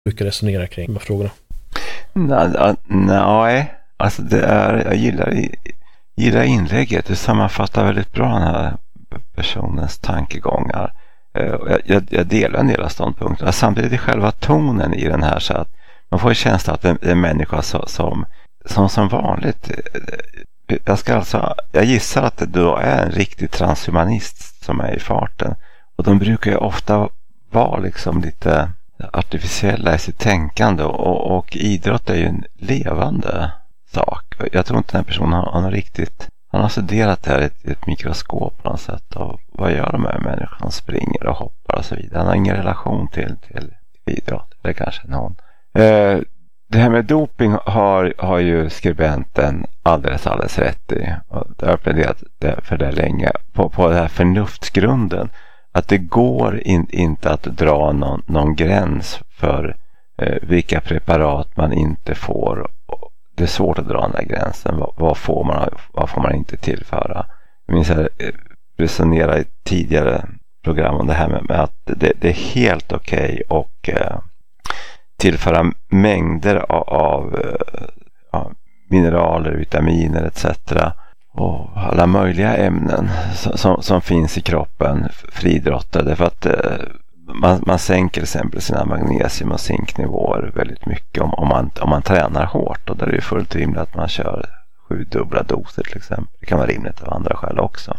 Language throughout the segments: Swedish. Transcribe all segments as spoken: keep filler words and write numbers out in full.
brukar resonera kring de här frågorna? Nej, nej. Alltså det är, jag gillar, gillar inlägget. Det sammanfattar väldigt bra den här personens tankegångar. Jag, jag, jag delar en del av ståndpunkterna. Samtidigt är själva tonen i den här så att man får en känsla att det är en människa som, som, som som vanligt. Jag, ska alltså, jag gissar att det då är en riktig transhumanist som är i farten. Och de brukar ju ofta vara liksom lite artificiella i sitt tänkande. Och, och idrott är ju en levande sak. Jag tror inte den här personen har, har riktigt... Han har studerat det här i ett, ett mikroskop på något sätt. Och vad gör de med människor som springer och hoppar och så vidare. Han har ingen relation till, till idrott. Eller kanske någon. Eh, det här med doping har, har ju skribenten alldeles, alldeles rätt i. Och det har pläderat för det länge. På, på den här förnuftsgrunden. Att det går in, inte att dra någon, någon gräns för eh, vilka preparat man inte får. Det är svårt att dra den där gränsen. Vad, vad, får, man, vad får man inte tillföra? Jag minns att jag resonerade i tidigare program om det här med, med att det, det är helt okej okay och eh, tillföra mängder av, av eh, mineraler, vitaminer et cetera och alla möjliga ämnen som, som, som finns i kroppen friidrottade för att eh, man, man sänker till exempel sina magnesium- och zinknivåer väldigt mycket om, om, man, om man tränar hårt, och där är det ju fullt rimligt att man kör sju dubbla doser till exempel. Det kan vara rimligt av andra skäl också.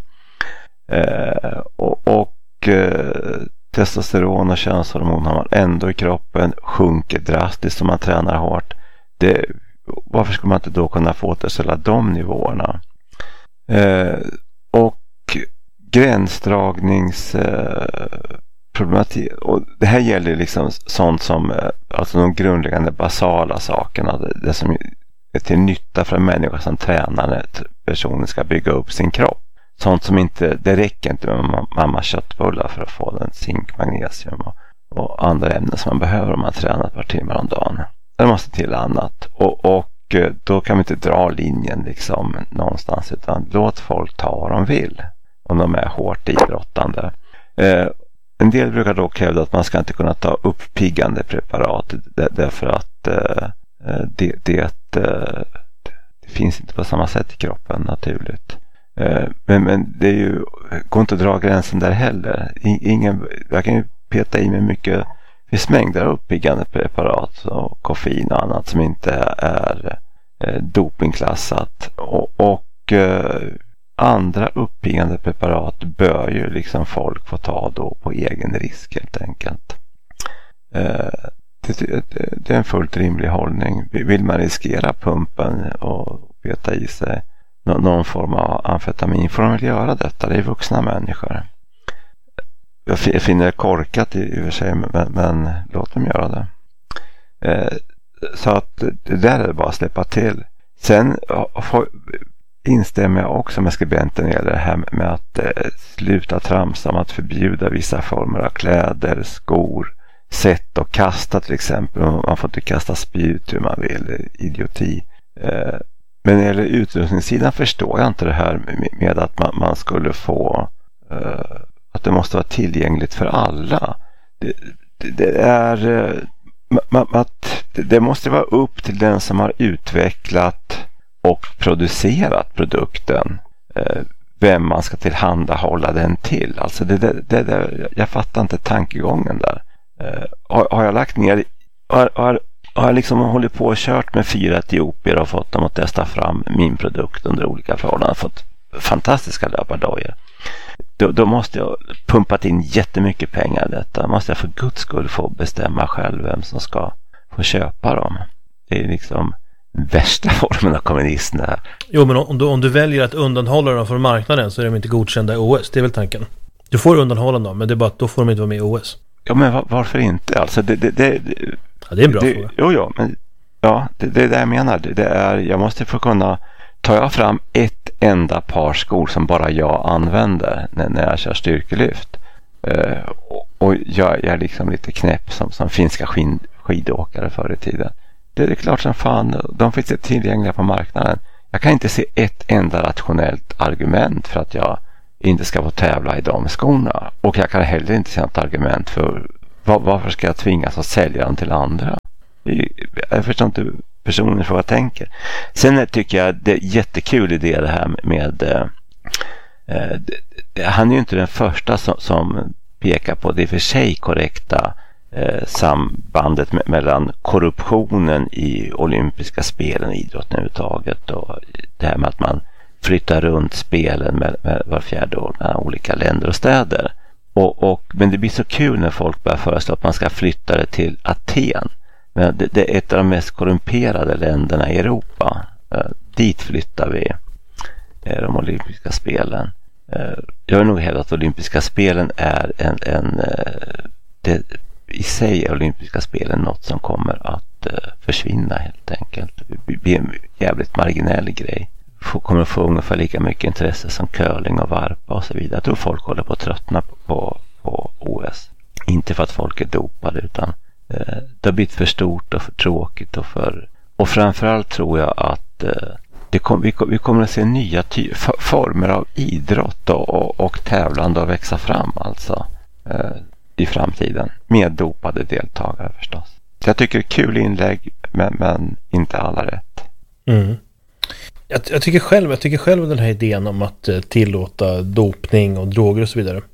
Eh, och och eh, testosteron och könshormon har man ändå i kroppen, sjunker drastiskt om man tränar hårt. Det, varför skulle man inte då kunna få återställa de nivåerna? Eh, och gränsdragnings eh, problematik, och det här gäller liksom sånt som eh, alltså de grundläggande basala sakerna, det, det som är till nytta för en människa som tränar när personen ska bygga upp sin kropp. Sånt som inte, det räcker inte med mamma köttbullar för att få den zink, magnesium och, och andra ämnen som man behöver om man tränar ett par timmar om dagen. Det måste till annat. Och, och då kan vi inte dra linjen liksom någonstans, utan låt folk ta vad de vill om de är hårt idrottande. Eh, en del brukar dock hävda att man ska inte kunna ta uppiggande preparat därför att eh, det, det, det, det finns inte på samma sätt i kroppen naturligt. Eh, men, men det är ju, går inte att dra gränsen där heller. Ingen, jag kan ju peta i mig mycket. Det finns mängder av uppiggande preparat och koffein och annat som inte är eh, dopingklassat. Och, och eh, andra uppiggande preparat bör ju liksom folk få ta då på egen risk helt enkelt. Eh, det, det, det är en fullt rimlig hållning. Vill man riskera pumpen och peta i sig någon, någon form av amfetamin får de väl göra detta. Det är vuxna människor. Jag finner det korkat i och för sig, men, men låt dem göra det. Eh, så att det där är det bara att släppa till. Sen får, instämmer jag också med skribenten när det gäller det här med att eh, sluta tramsa om att förbjuda vissa former av kläder, skor, sätt och kasta till exempel. Man får inte kasta spjut hur man vill, idioti. Eh, men när det gäller utrustningssidan förstår jag inte det här med, med att man, man skulle få... Eh, att det måste vara tillgängligt för alla. Det, det, det är att det måste vara upp till den som har utvecklat och producerat produkten vem man ska tillhandahålla den till. Alltså det, det, det, det, jag fattar inte tankegången där. Har, har jag lagt ner har, har, har jag liksom hållit på och kört med fyra etiopier och fått dem att testa fram min produkt under olika förhållanden, fått fantastiska löpardojor. Då, då måste jag pumpat in jättemycket pengar i detta. Måste jag för guds skull få bestämma själv vem som ska få köpa dem. Det är liksom värsta formen av kommunism där. Jo, men om du, om du väljer att undanhålla dem från marknaden så är de inte godkända i O S. Det är väl tanken. Du får undanhålla dem, men det är bara att då får de inte vara med i O S. Ja, men var, varför inte? Alltså det, det, det, ja, det är en bra det, fråga. Jo, jo, men ja, det, det är det jag menar. Det, det är, jag måste få kunna... Tar jag fram ett enda par skor som bara jag använder när, när jag kör styrkelyft eh, och, och jag, jag är liksom lite knäpp som, som finska skid, skidåkare förr i tiden. Det är klart som fan, de finns tillgängliga på marknaden. Jag kan inte se ett enda rationellt argument för att jag inte ska få tävla i de skorna. Och jag kan heller inte se något argument för var, varför ska jag tvingas att sälja den till andra? Jag förstår inte personen för vad jag tänker. Sen tycker jag det är jättekul idé det här med eh, eh, han är ju inte den första som, som pekar på det för sig korrekta eh, sambandet me- mellan korruptionen i olympiska spelen, idrotten överhuvudtaget, och det här med att man flyttar runt spelen med, med var fjärde år mellan olika länder och städer. Och, och, men det blir så kul när folk börjar föreslå att man ska flytta det till Aten. Men det, det är ett av de mest korrumperade länderna i Europa. Eh, dit flyttar vi eh, de olympiska spelen. Eh, jag vill nog hävda att olympiska spelen är en, en eh, det, i sig är olympiska spelen något som kommer att eh, försvinna helt enkelt. Det blir en jävligt marginell grej. F- kommer att få ungefär lika mycket intresse som curling och varpa och så vidare. Jag tror folk håller på att tröttna på, på, på O S. Inte för att folk är dopade, utan det har blivit för stort och för tråkigt och för och framförallt tror jag att eh, det kom, vi, vi kommer att se nya ty- f- former av idrott och, och, och tävlande att växa fram alltså eh, i framtiden med dopade deltagare förstås. Så jag tycker det är kul inlägg, men, men inte alla rätt. Mm. Jag, jag tycker själv jag tycker själv den här idén om att eh, tillåta dopning och droger och så vidare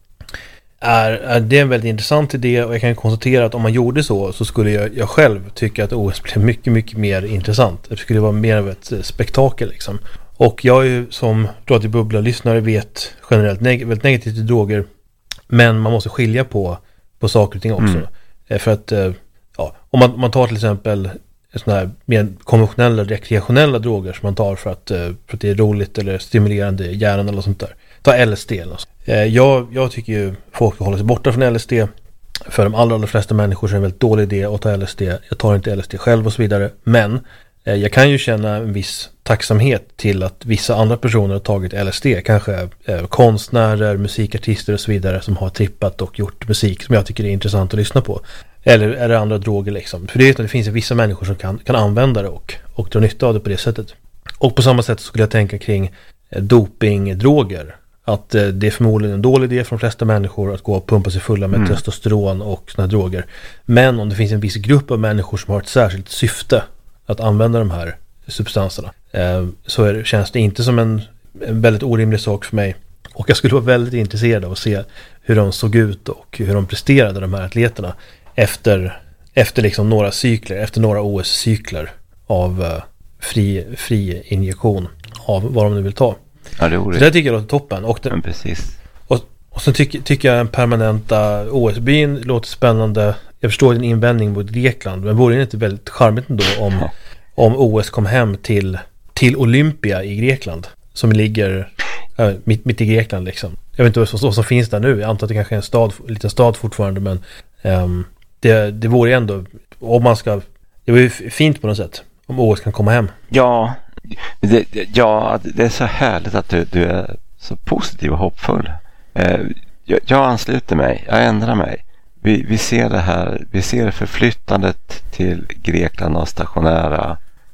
Är, är det en väldigt intressant idé, och jag kan konstatera att om man gjorde så så skulle jag, jag själv tycka att O S blev mycket, mycket mer intressant. Det skulle vara mer av ett spektakel liksom. Och jag är ju som Radio Bubbla-lyssnare vet generellt neg- väldigt negativt till droger, men man måste skilja på, på saker och ting också. Mm. För att ja, om man, man tar till exempel sådana här mer konventionella, rekreationella droger som man tar för att, för att det är roligt eller stimulerande i hjärnan eller sånt där. Ta L S D eller något. Jag, jag tycker ju folk ska hålla sig borta från L S D. För de allra, allra flesta människor så är det en väldigt dålig idé att ta L S D. Jag tar inte L S D själv och så vidare. Men eh, jag kan ju känna en viss tacksamhet till att vissa andra personer har tagit L S D. Kanske eh, konstnärer, musikartister och så vidare som har trippat och gjort musik som jag tycker är intressant att lyssna på. Eller är det andra droger liksom. För det, är, det finns ju vissa människor som kan, kan använda det och, och dra nytta av det på det sättet. Och på samma sätt skulle jag tänka kring eh, dopingdroger. Att eh, det är förmodligen en dålig idé för de flesta människor att gå och pumpa sig fulla med mm. testosteron och såna droger. Men om det finns en viss grupp av människor som har ett särskilt syfte att använda de här substanserna eh, så är det, känns det inte som en, en väldigt orimlig sak för mig. Och jag skulle vara väldigt intresserad av att se hur de såg ut och hur de presterade, de här atleterna, efter, efter liksom några cykler, efter några O S-cykler av eh, fri, fri injektion av vad de nu vill ta. Ja, det, är så det tycker jag låter toppen. Och, den, ja, precis. och, och sen tycker, tycker jag en permanenta O S-byn låter spännande. Jag förstår din invändning mot Grekland, men vore det inte väldigt charmigt ändå om, ja. om O S kom hem till, till Olympia i Grekland, som ligger äh, mitt, mitt i Grekland liksom. Jag vet inte vad som, som finns där nu. Jag antar att det kanske är en, stad, en liten stad fortfarande, men um, det, det vore ändå, om man ska, det vore ju fint på något sätt om O S kan komma hem. Ja, Det, ja, det är så härligt att du, du är så positiv och hoppfull. Eh, jag, jag ansluter mig, jag ändrar mig. Vi, vi ser det här, vi ser förflyttandet till Grekland och stationära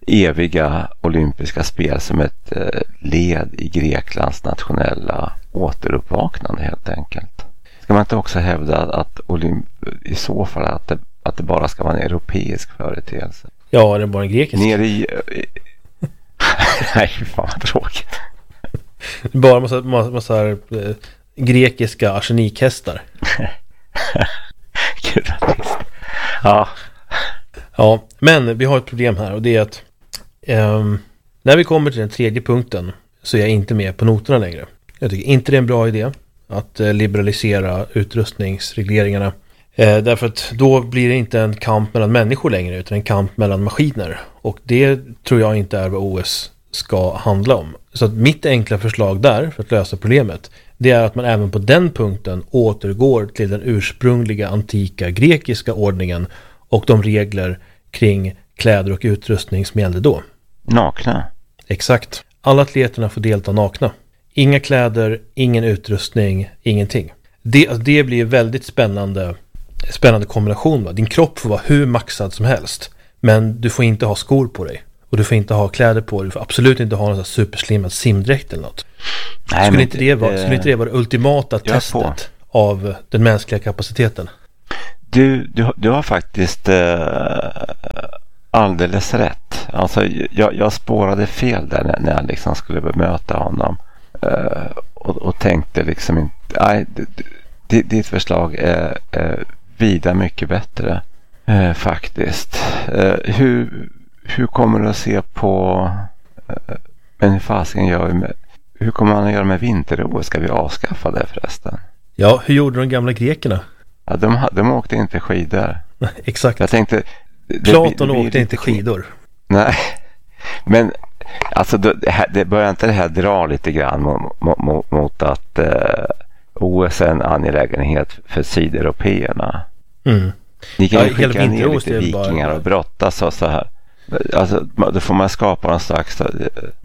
eviga olympiska spel som ett eh, led i Greklands nationella återuppvaknande helt enkelt. Ska man inte också hävda att Olymp- i så fall att det, att det bara ska vara en europeisk företeelse? Ja, det är bara en grekisk. Nere i... Nej, fan vad tråkigt. Bara massa, massa, massa här, eh, grekiska arsenikhästar. Gud, ja. Ja, men vi har ett problem här, och det är att eh, när vi kommer till den tredje punkten så är jag inte med på noterna längre. Jag tycker inte det är en bra idé att eh, liberalisera utrustningsregleringarna. Eh, därför att då blir det inte en kamp mellan människor längre, utan en kamp mellan maskiner. Och det tror jag inte är vad O S ska handla om. Så att mitt enkla förslag där för att lösa problemet, det är att man även på den punkten återgår till den ursprungliga antika grekiska ordningen och de regler kring kläder och utrustning som gällde då. Nakna. Exakt. Alla atleterna får delta nakna. Inga kläder, ingen utrustning, ingenting. Det, alltså det blir väldigt spännande spännande kombination. Va? Din kropp får vara hur maxad som helst, men du får inte ha skor på dig. Och du får inte ha kläder på dig. Du får absolut inte ha någon superslimmad simdräkt eller något. Nej, skulle, inte det vara, det... skulle inte det vara det ultimata testet av den mänskliga kapaciteten? Du, du, du har faktiskt eh, alldeles rätt. Alltså, jag, jag spårade fel där när, när jag liksom skulle bemöta honom. Eh, och, och tänkte liksom inte... Nej, d- ditt förslag är, är vida mycket bättre eh, faktiskt. Eh, hur, hur kommer du att se på... Eh, men hur fasiken gör vi med... Hur kommer man att göra med vinter-O S? Ska vi avskaffa det förresten? Ja, hur gjorde de gamla grekerna? Ja, de, de åkte inte skidor. Exakt. Jag tänkte... Platon det, det åkte inte skidor. Nej, men alltså det, det börjar inte det här dra lite grann mot, mot, mot att eh, O S är en angelägenhet för sydeuropeerna. Mm. Ni kan ja, ju skicka ner lite vikingar bara... och brottas och så här. Alltså, då får man skapa någon slags... Eh,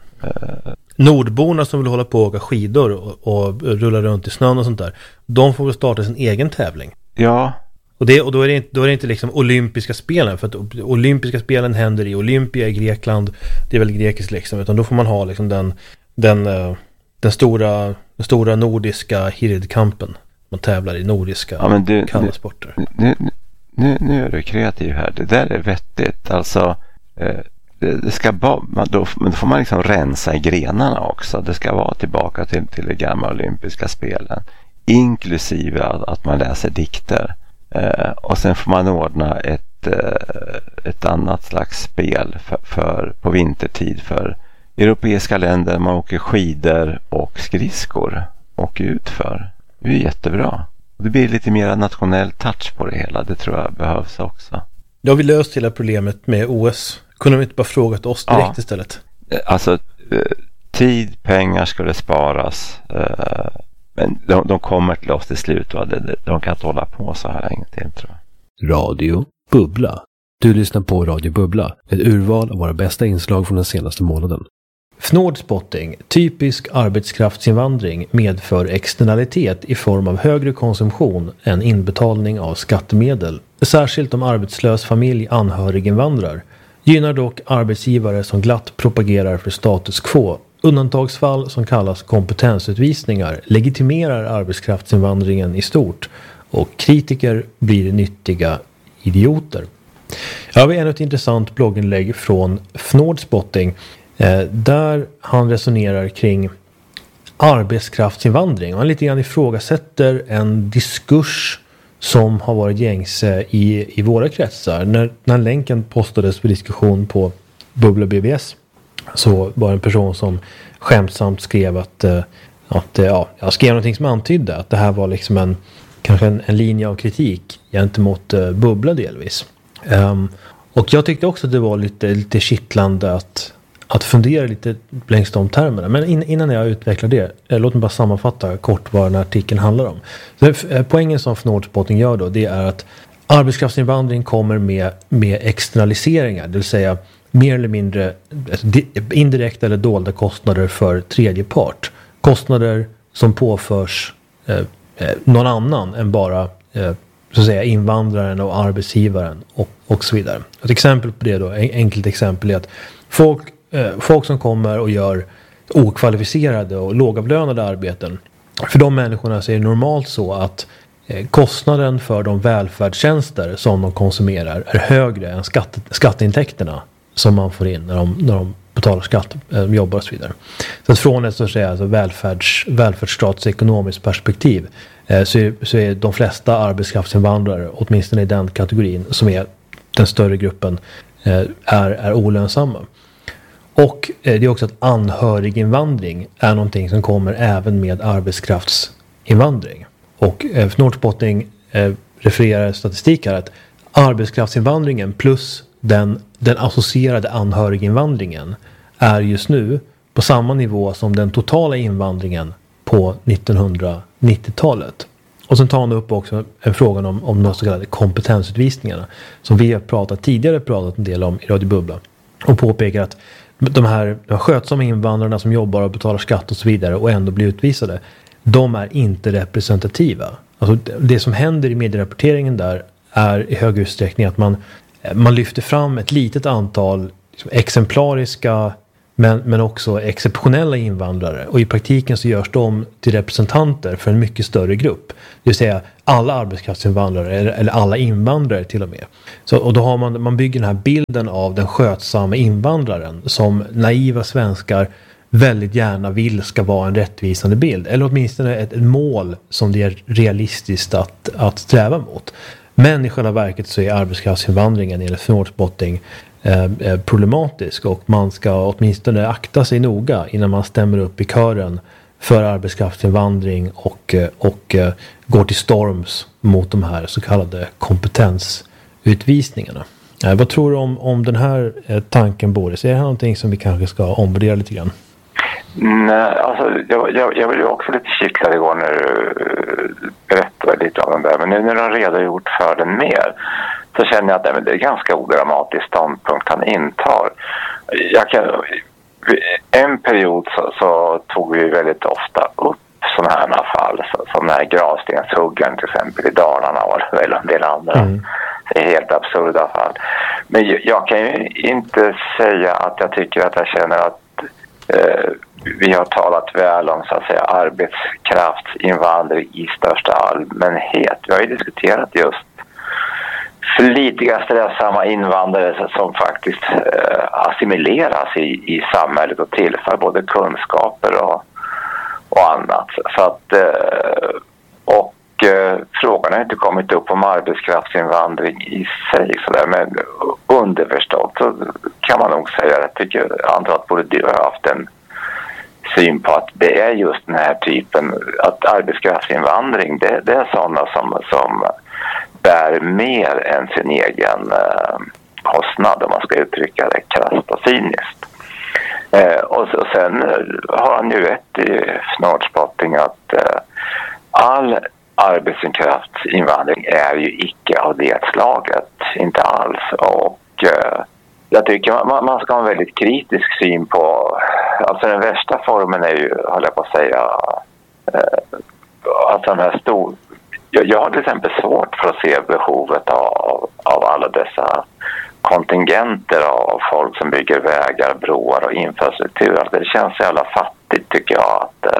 Nordborna som vill hålla på och åka skidor och, och rulla runt i snön och sånt där, de får väl starta sin egen tävling. Ja. Och, det, och då är det inte, då är det inte liksom olympiska spelen, för att olympiska spelen händer i Olympia i Grekland, det är väl grekiskt liksom, utan då får man ha liksom den, den, den, stora, den stora nordiska hirdkampen. Man tävlar i nordiska ja, men du, kalla sporter. Nu, nu, nu är du kreativ här, det där är vettigt, alltså eh, det, det ska bara, då, då får man liksom rensa i grenarna också, det ska vara tillbaka till, till de gamla olympiska spelen, inklusive att, att man läser dikter. Uh, och sen får man ordna ett, uh, ett annat slags spel för, för, på vintertid för europeiska länder. Man åker skidor och skridskor och utför. Det är jättebra. Det blir lite mer nationell touch på det hela. Det tror jag behövs också. Då har vi löst hela problemet med O S. Kunde vi inte bara frågat oss direkt ja. istället? Alltså uh, tid, pengar skulle sparas. Uh, Men de, de kommer till oss till slut. Va? De, de kan inte hålla på så här länge till, tror jag. Radio Bubbla. Du lyssnar på Radio Bubbla. Ett urval av våra bästa inslag från den senaste månaden. Snårdspotting, typisk arbetskraftsinvandring, medför externalitet i form av högre konsumtion än inbetalning av skattemedel. Särskilt om arbetslös familj anhöriginvandrar. Gynnar dock arbetsgivare som glatt propagerar för status quo. Undantagsfall som kallas kompetensutvisningar legitimerar arbetskraftsinvandringen i stort, och kritiker blir nyttiga idioter. Här har vi ännu ett intressant blogginlägg från Snårdspotting eh, där han resonerar kring arbetskraftsinvandring. Han lite grann ifrågasätter en diskurs som har varit gängse i, i våra kretsar. När, när länken postades för diskussion på Bubbla B B S så var en person som skämtsamt skrev att, att ja, jag skrev någonting som antydde att det här var liksom en kanske en, en linje av kritik gentemot uh, Bubbla delvis. Um, och jag tyckte också att det var lite, lite kittlande att, att fundera lite längs de termerna. Men in, innan jag utvecklar det, eh, låt mig bara sammanfatta kort vad den här artikeln handlar om. Så, eh, poängen som Snårdspotting gör då, det är att arbetskraftsinvandring kommer med, med externaliseringar, det vill säga mer eller mindre indirekta eller dolda kostnader för tredje part. Kostnader som påförs eh, någon annan än bara eh, så att säga invandraren och arbetsgivaren och, och så vidare. Ett exempel på det då, en enkelt exempel är att folk, eh, folk som kommer och gör okvalificerade och lågavlönade arbeten, för de människorna så är det normalt så att eh, kostnaden för de välfärdstjänster som de konsumerar är högre än skatte, skatteintäkterna som man får in när de, när de betalar skatt, äh, jobbar och så vidare. Så att från ett så att säga, alltså välfärds, välfärdsstatsekonomiskt perspektiv eh, så, är, så är de flesta arbetskraftsinvandrare, åtminstone i den kategorin som är den större gruppen, eh, är, är olönsamma. Och eh, det är också att anhöriginvandring är någonting som kommer även med arbetskraftsinvandring. Och eh, Snårdspotting eh, refererar statistik här att arbetskraftsinvandringen plus den, den associerade anhöriginvandringen är just nu på samma nivå som den totala invandringen på nittonhundranittiotalet. Och sen tar han upp också en fråga om, om de så kallade kompetensutvisningarna som vi har pratat tidigare pratat en del om i Radio Bubbla, och påpekar att de här, de här skötsamma invandrarna som jobbar och betalar skatt och så vidare och ändå blir utvisade, de är inte representativa. Alltså det som händer i medierapporteringen där är i hög utsträckning att man, man lyfter fram ett litet antal liksom exemplariska Men, men också exceptionella invandrare. Och i praktiken så görs de till representanter för en mycket större grupp. Det vill säga alla arbetskraftsinvandrare eller, eller alla invandrare till och med. Så, och då har man, man bygger den här bilden av den skötsamma invandraren som naiva svenskar väldigt gärna vill ska vara en rättvisande bild. Eller åtminstone ett, ett mål som det är realistiskt att, att sträva mot. Men i själva verket så är arbetskraftsinvandringen enligt Norrbotten eh, problematisk. Och man ska åtminstone akta sig noga innan man stämmer upp i kören för arbetskraftsinvandring och, och eh, går till storms mot de här så kallade kompetensutvisningarna. Eh, vad tror du om, om den här eh, tanken, Boris? Är det här någonting som vi kanske ska omvärdera lite grann? Nej, alltså jag, jag, jag blev också lite kittlad igår när du berättade lite om den där. Men nu när du har redogjort för den mer så känner jag att nej, det är en ganska odramatisk ståndpunkt han intar. Jag kan, en period så, så tog vi väldigt ofta upp sådana här fall. Så, som den här gravstenshuggaren till exempel i Dalarna och väl en del andra. Mm. Det är helt absurda fall. Men jag, jag kan ju inte säga att jag tycker att jag känner att eh, vi har talat väl om så att säga arbetskraftsinvandring i största allmänhet. Vi har ju diskuterat just flitiga strävsamma invandrare som faktiskt eh, assimileras i, i samhället och tillför både kunskaper och, och annat. Så att, eh, och eh, frågan har inte kommit upp om arbetskraftsinvandring i sig så där, men underförstått så kan man nog säga att jag tycker andra att både du har haft en syn på att det är just den här typen att arbetskraftsinvandring det, det är sådana som, som bär mer än sin egen eh, kostnad om man ska uttrycka det krasst och cyniskt. Eh, och, och sen har han ju rätt i Snortspotting att eh, all arbetskraftsinvandring är ju icke av det slaget, inte alls. Och eh, jag tycker man, man ska ha en väldigt kritisk syn på, alltså den värsta formen är ju, håller jag på att säga, eh, alltså den här stor, jag, jag har till exempel svårt för att se behovet av, av alla dessa kontingenter av folk som bygger vägar, broar och infrastruktur. Alltså det känns så jävla fattigt tycker jag att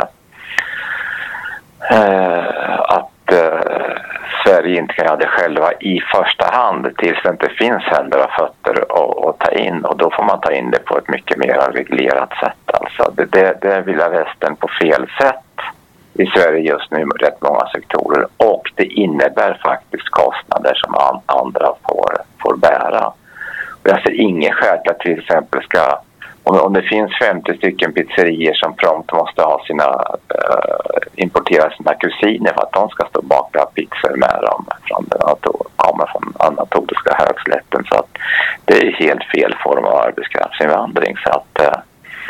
eh, att eh, Sverige inte kan göra det själva i första hand tills det inte finns händer och fötter att ta in, och då får man ta in det på ett mycket mer reglerat sätt. Alltså det, det, det är vilda västern på fel sätt i Sverige just nu med rätt många sektorer, och det innebär faktiskt kostnader som andra får, får bära. Och jag ser ingen skäl att till exempel ska, om, om det finns femtio stycken pizzerier som prompt måste ha sina uh, importera sina kusiner för att de ska stå baka pizzor med dem från den kommer från anatoliska högslätten, så att det är helt fel form av arbetskraftsinvandring. Så att uh,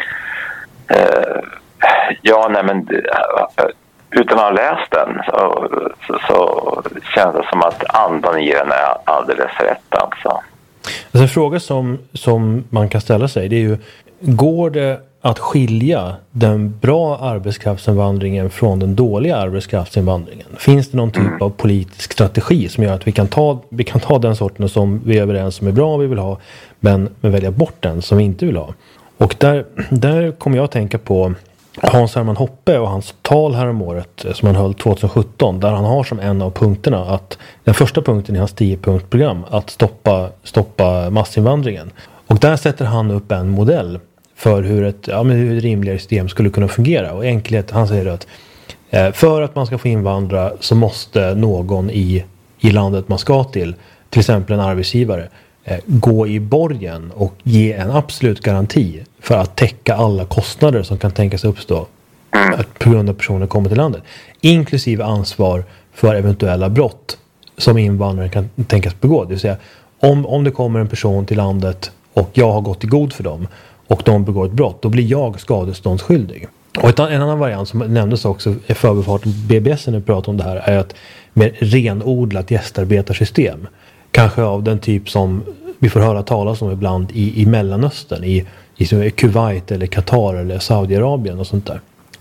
uh, ja, nej men uh, utan att ha läst den så, så, så känns det som att andan i den är alldeles rätt alltså. Alltså en fråga som, som man kan ställa sig, det är ju, går det att skilja den bra arbetskraftsinvandringen från den dåliga arbetskraftsinvandringen? Finns det någon typ mm. av politisk strategi som gör att vi kan ta, vi kan ta den sorten som vi är överens om är bra och vi vill ha, men, men välja bort den som vi inte vill ha? Och där, där kommer jag att tänka på Hans Hermann Hoppe och hans tal här om året som han höll tjugohundrasjutton, där han har som en av punkterna att den första punkten i hans tio-punktprogram att stoppa, stoppa massinvandringen. Och där sätter han upp en modell för hur ett, ja, men hur ett rimligare system skulle kunna fungera. Och enkelhet, han säger att eh, för att man ska få invandra så måste någon i, i landet man ska till, till exempel en arbetsgivare, eh, gå i borgen och ge en absolut garanti för att täcka alla kostnader som kan tänkas uppstå att på grund av personer kommer till landet. Inklusive ansvar för eventuella brott som invandrare kan tänkas begå. Det vill säga, om, om det kommer en person till landet och jag har gått i god för dem och de begår ett brott, då blir jag skadeståndsskyldig. Och ett, en annan variant som nämndes också i förbifarten B B S när vi pratar om det här är att med renodlat gästarbetarsystem, kanske av den typ som vi får höra talas om ibland i, i Mellanöstern, i, i Kuwait eller Qatar eller Saudiarabien och sånt där.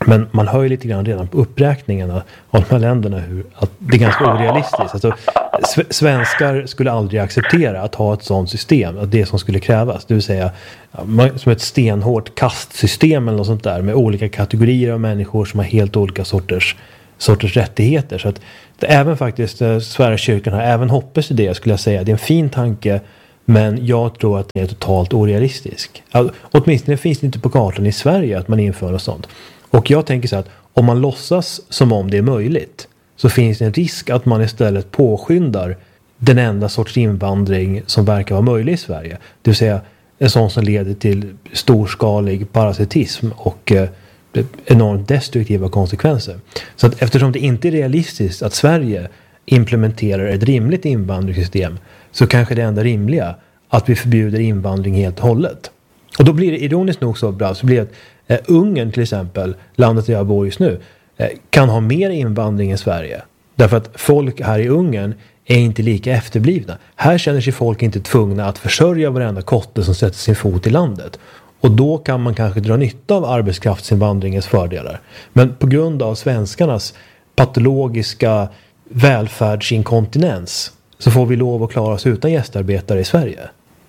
Men man hör ju lite grann redan på uppräkningarna av de här länderna hur, att det är ganska orealistiskt. Alltså, svenskar skulle aldrig acceptera att ha ett sådant system, att det som skulle krävas. Det vill säga som ett stenhårt kastsystem eller något sånt där med olika kategorier av människor som har helt olika sorters, sorters rättigheter. Så att det, även faktiskt eh, Sverigekyrkan har även hoppas i det, skulle jag säga. Det är en fin tanke, men jag tror att det är totalt orealistisk. Alltså, åtminstone finns det inte på kartan i Sverige att man inför något sånt. Och jag tänker så att om man låtsas som om det är möjligt, så finns det en risk att man istället påskyndar den enda sorts invandring som verkar vara möjlig i Sverige. Det vill säga en sån som leder till storskalig parasitism och eh, enormt destruktiva konsekvenser. Så att eftersom det inte är realistiskt att Sverige implementerar ett rimligt invandringssystem, så kanske det enda rimliga att vi förbjuder invandring helt och hållet. Och då blir det ironiskt nog så bra, så blir det att eh, Ungern till exempel, landet där jag bor just nu, eh, kan ha mer invandring än Sverige. Därför att folk här i Ungern är inte lika efterblivna. Här känner sig folk inte tvungna att försörja varenda kotte som sätter sin fot i landet. Och då kan man kanske dra nytta av arbetskraftsinvandringens fördelar. Men på grund av svenskarnas patologiska välfärdsinkontinens så får vi lov att klara oss utan gästarbetare i Sverige.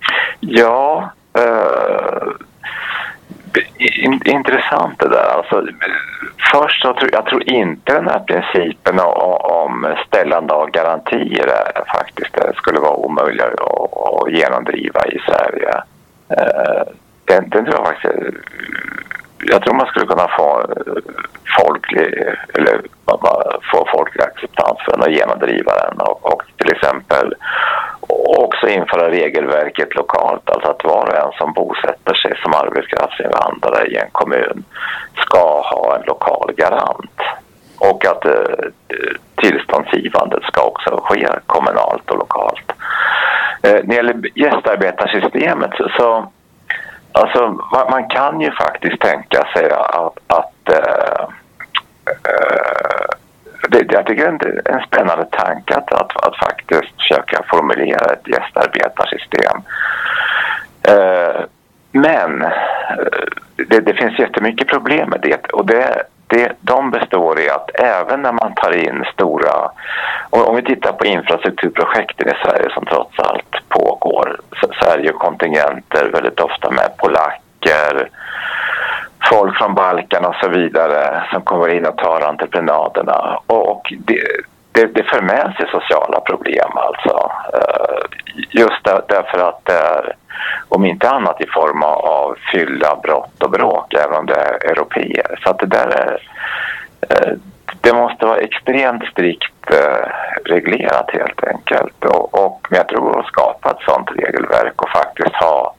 Ja, eh, in, intressant det där. Alltså, först så tror jag tror inte den här principen om, om ställande av garantier är, faktiskt det skulle vara omöjligt att, att genomdriva i Sverige. Eh, den, den tror jag faktiskt, jag tror man skulle kunna få folklig, eller få folklig acceptans för den och genomdriva den och, och till exempel också införa regelverket lokalt, alltså att var och en som bosätter sig som arbetskraftsinvandrare i en kommun ska ha en lokal garant och att eh, tillståndsgivandet ska också ske kommunalt och lokalt. Eh, när det gäller gästarbetarsystemet så, så alltså, man, man kan ju faktiskt tänka sig att, att äh, äh, det, jag tycker det är en spännande tanke att, att, att faktiskt försöka formulera ett gästarbetarsystem. Äh, men det, det finns jättemycket problem med det, och det, det, de består i att även när man tar in stora, om vi tittar på infrastrukturprojekten i Sverige som trots allt pågår, så, så är det ju kontingenter väldigt ofta med polacker, folk från Balkan och så vidare som kommer in och tar entreprenaderna, och det, det, det för med sig sociala problem alltså, just där, därför att det är, om inte annat i form av fylla, brott och bråk, även om det är europeer. Så att det där är, det måste vara extremt strikt reglerat helt enkelt. Och, och jag tror att skapa ett sådant regelverk och faktiskt ha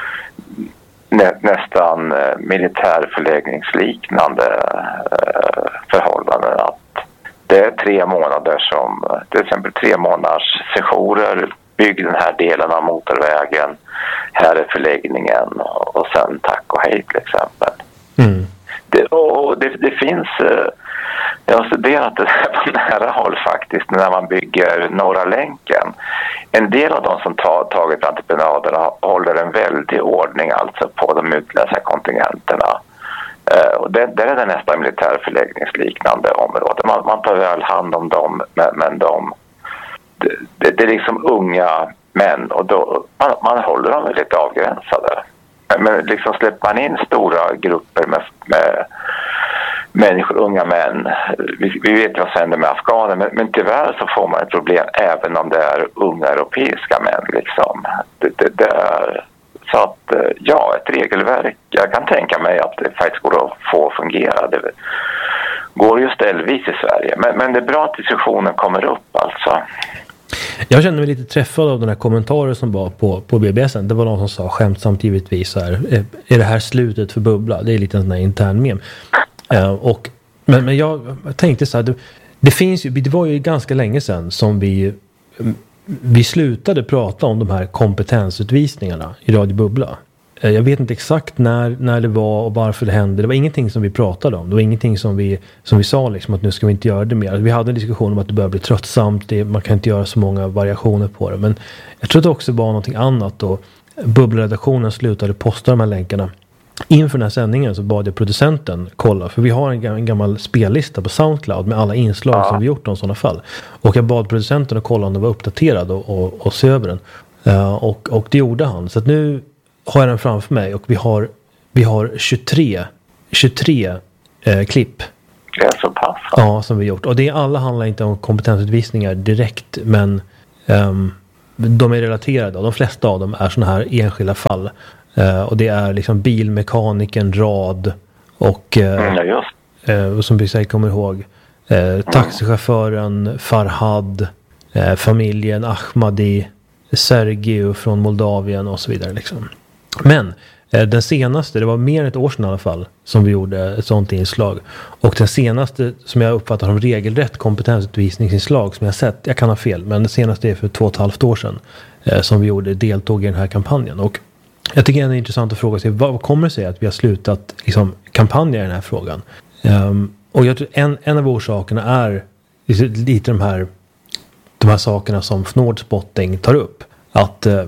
nä, nästan militärförläggningsliknande förhållanden. Att det är tre månader som, till exempel tre månaders sessioner, bygg den här delen av motorvägen, här är förläggningen och sen tack och hej till exempel. Mm. Det, och det, det finns, jag har studerat det på nära håll faktiskt när man bygger Norra länken. En del av de som tar, tagit entreprenaderna håller en väldig ordning alltså på de utländska kontingenterna. Och det, där är det nästan militärförläggningsliknande område. Man, man tar väl hand om dem, men, men de Det, det, det är liksom unga män och då, man, man håller dem väldigt avgränsade. Men liksom släpper man in stora grupper med, med människor, unga män. Vi, vi vet vad som händer med afghaner, men, men tyvärr så får man ett problem även om det är unga europeiska män. Liksom. Det, det, det är, så att ja, ett regelverk, jag kan tänka mig att det faktiskt går att få fungera. Det går ju ställvis i Sverige, men, men det är bra att diskussionen kommer upp alltså. Jag känner mig lite träffad av den här kommentaren som var på, på B B S. Det var någon som sa skämtsamt givetvis så här, är, är det här slutet för Bubbla? Det är lite en sån här intern mem. Uh, och, men, men jag tänkte så här, det, det finns ju, det var ju ganska länge sedan som vi, vi slutade prata om de här kompetensutvisningarna i Radio Bubbla. Uh, jag vet inte exakt när, när det var och varför det hände. Det var ingenting som vi pratade om. Det var ingenting som vi, som vi sa liksom, att nu ska vi inte göra det mer. Vi hade en diskussion om att det börjar bli tröttsamt. Det, man kan inte göra så många variationer på det. Men jag tror att det också var någonting annat då. Bubbleredaktionen slutade posta de här länkarna. inför den här sändningen så bad jag producenten kolla, för vi har en, en gammal spellista på SoundCloud med alla inslag ja. som vi gjort om sådana fall. Och jag bad producenten att kolla om den var uppdaterad och, och, och se över den. Uh, och, och det gjorde han. Så att nu har jag den framför mig och vi har, vi har tjugotre, tjugotre eh, klipp. Det är så pass. Ja, som vi gjort. Och det alla handlar inte om kompetensutvisningar direkt, men um, de är relaterade. Och de flesta av dem är sådana här enskilda fall. Uh, och det är liksom bilmekaniken, rad och uh, mm, just. Uh, som vi säkert kommer ihåg. Uh, taxichauffören Farhad, uh, familjen Ahmadi, Sergio från Moldavien och så vidare liksom. Men eh, den senaste, det var mer än ett år sedan i alla fall som vi gjorde ett sånt inslag. Och den senaste som jag uppfattar som regelrätt kompetensutvisningsinslag som jag sett, jag kan ha fel, men den senaste är för två och ett halvt år sedan eh, som vi gjorde, deltog i den här kampanjen. Och jag tycker det är intressant att fråga sig, vad kommer det sig att vi har slutat liksom, kampanja i den här frågan? Um, och jag tror en, en av orsakerna är lite de här de här sakerna som Fnordspotting tar upp. Att, eh,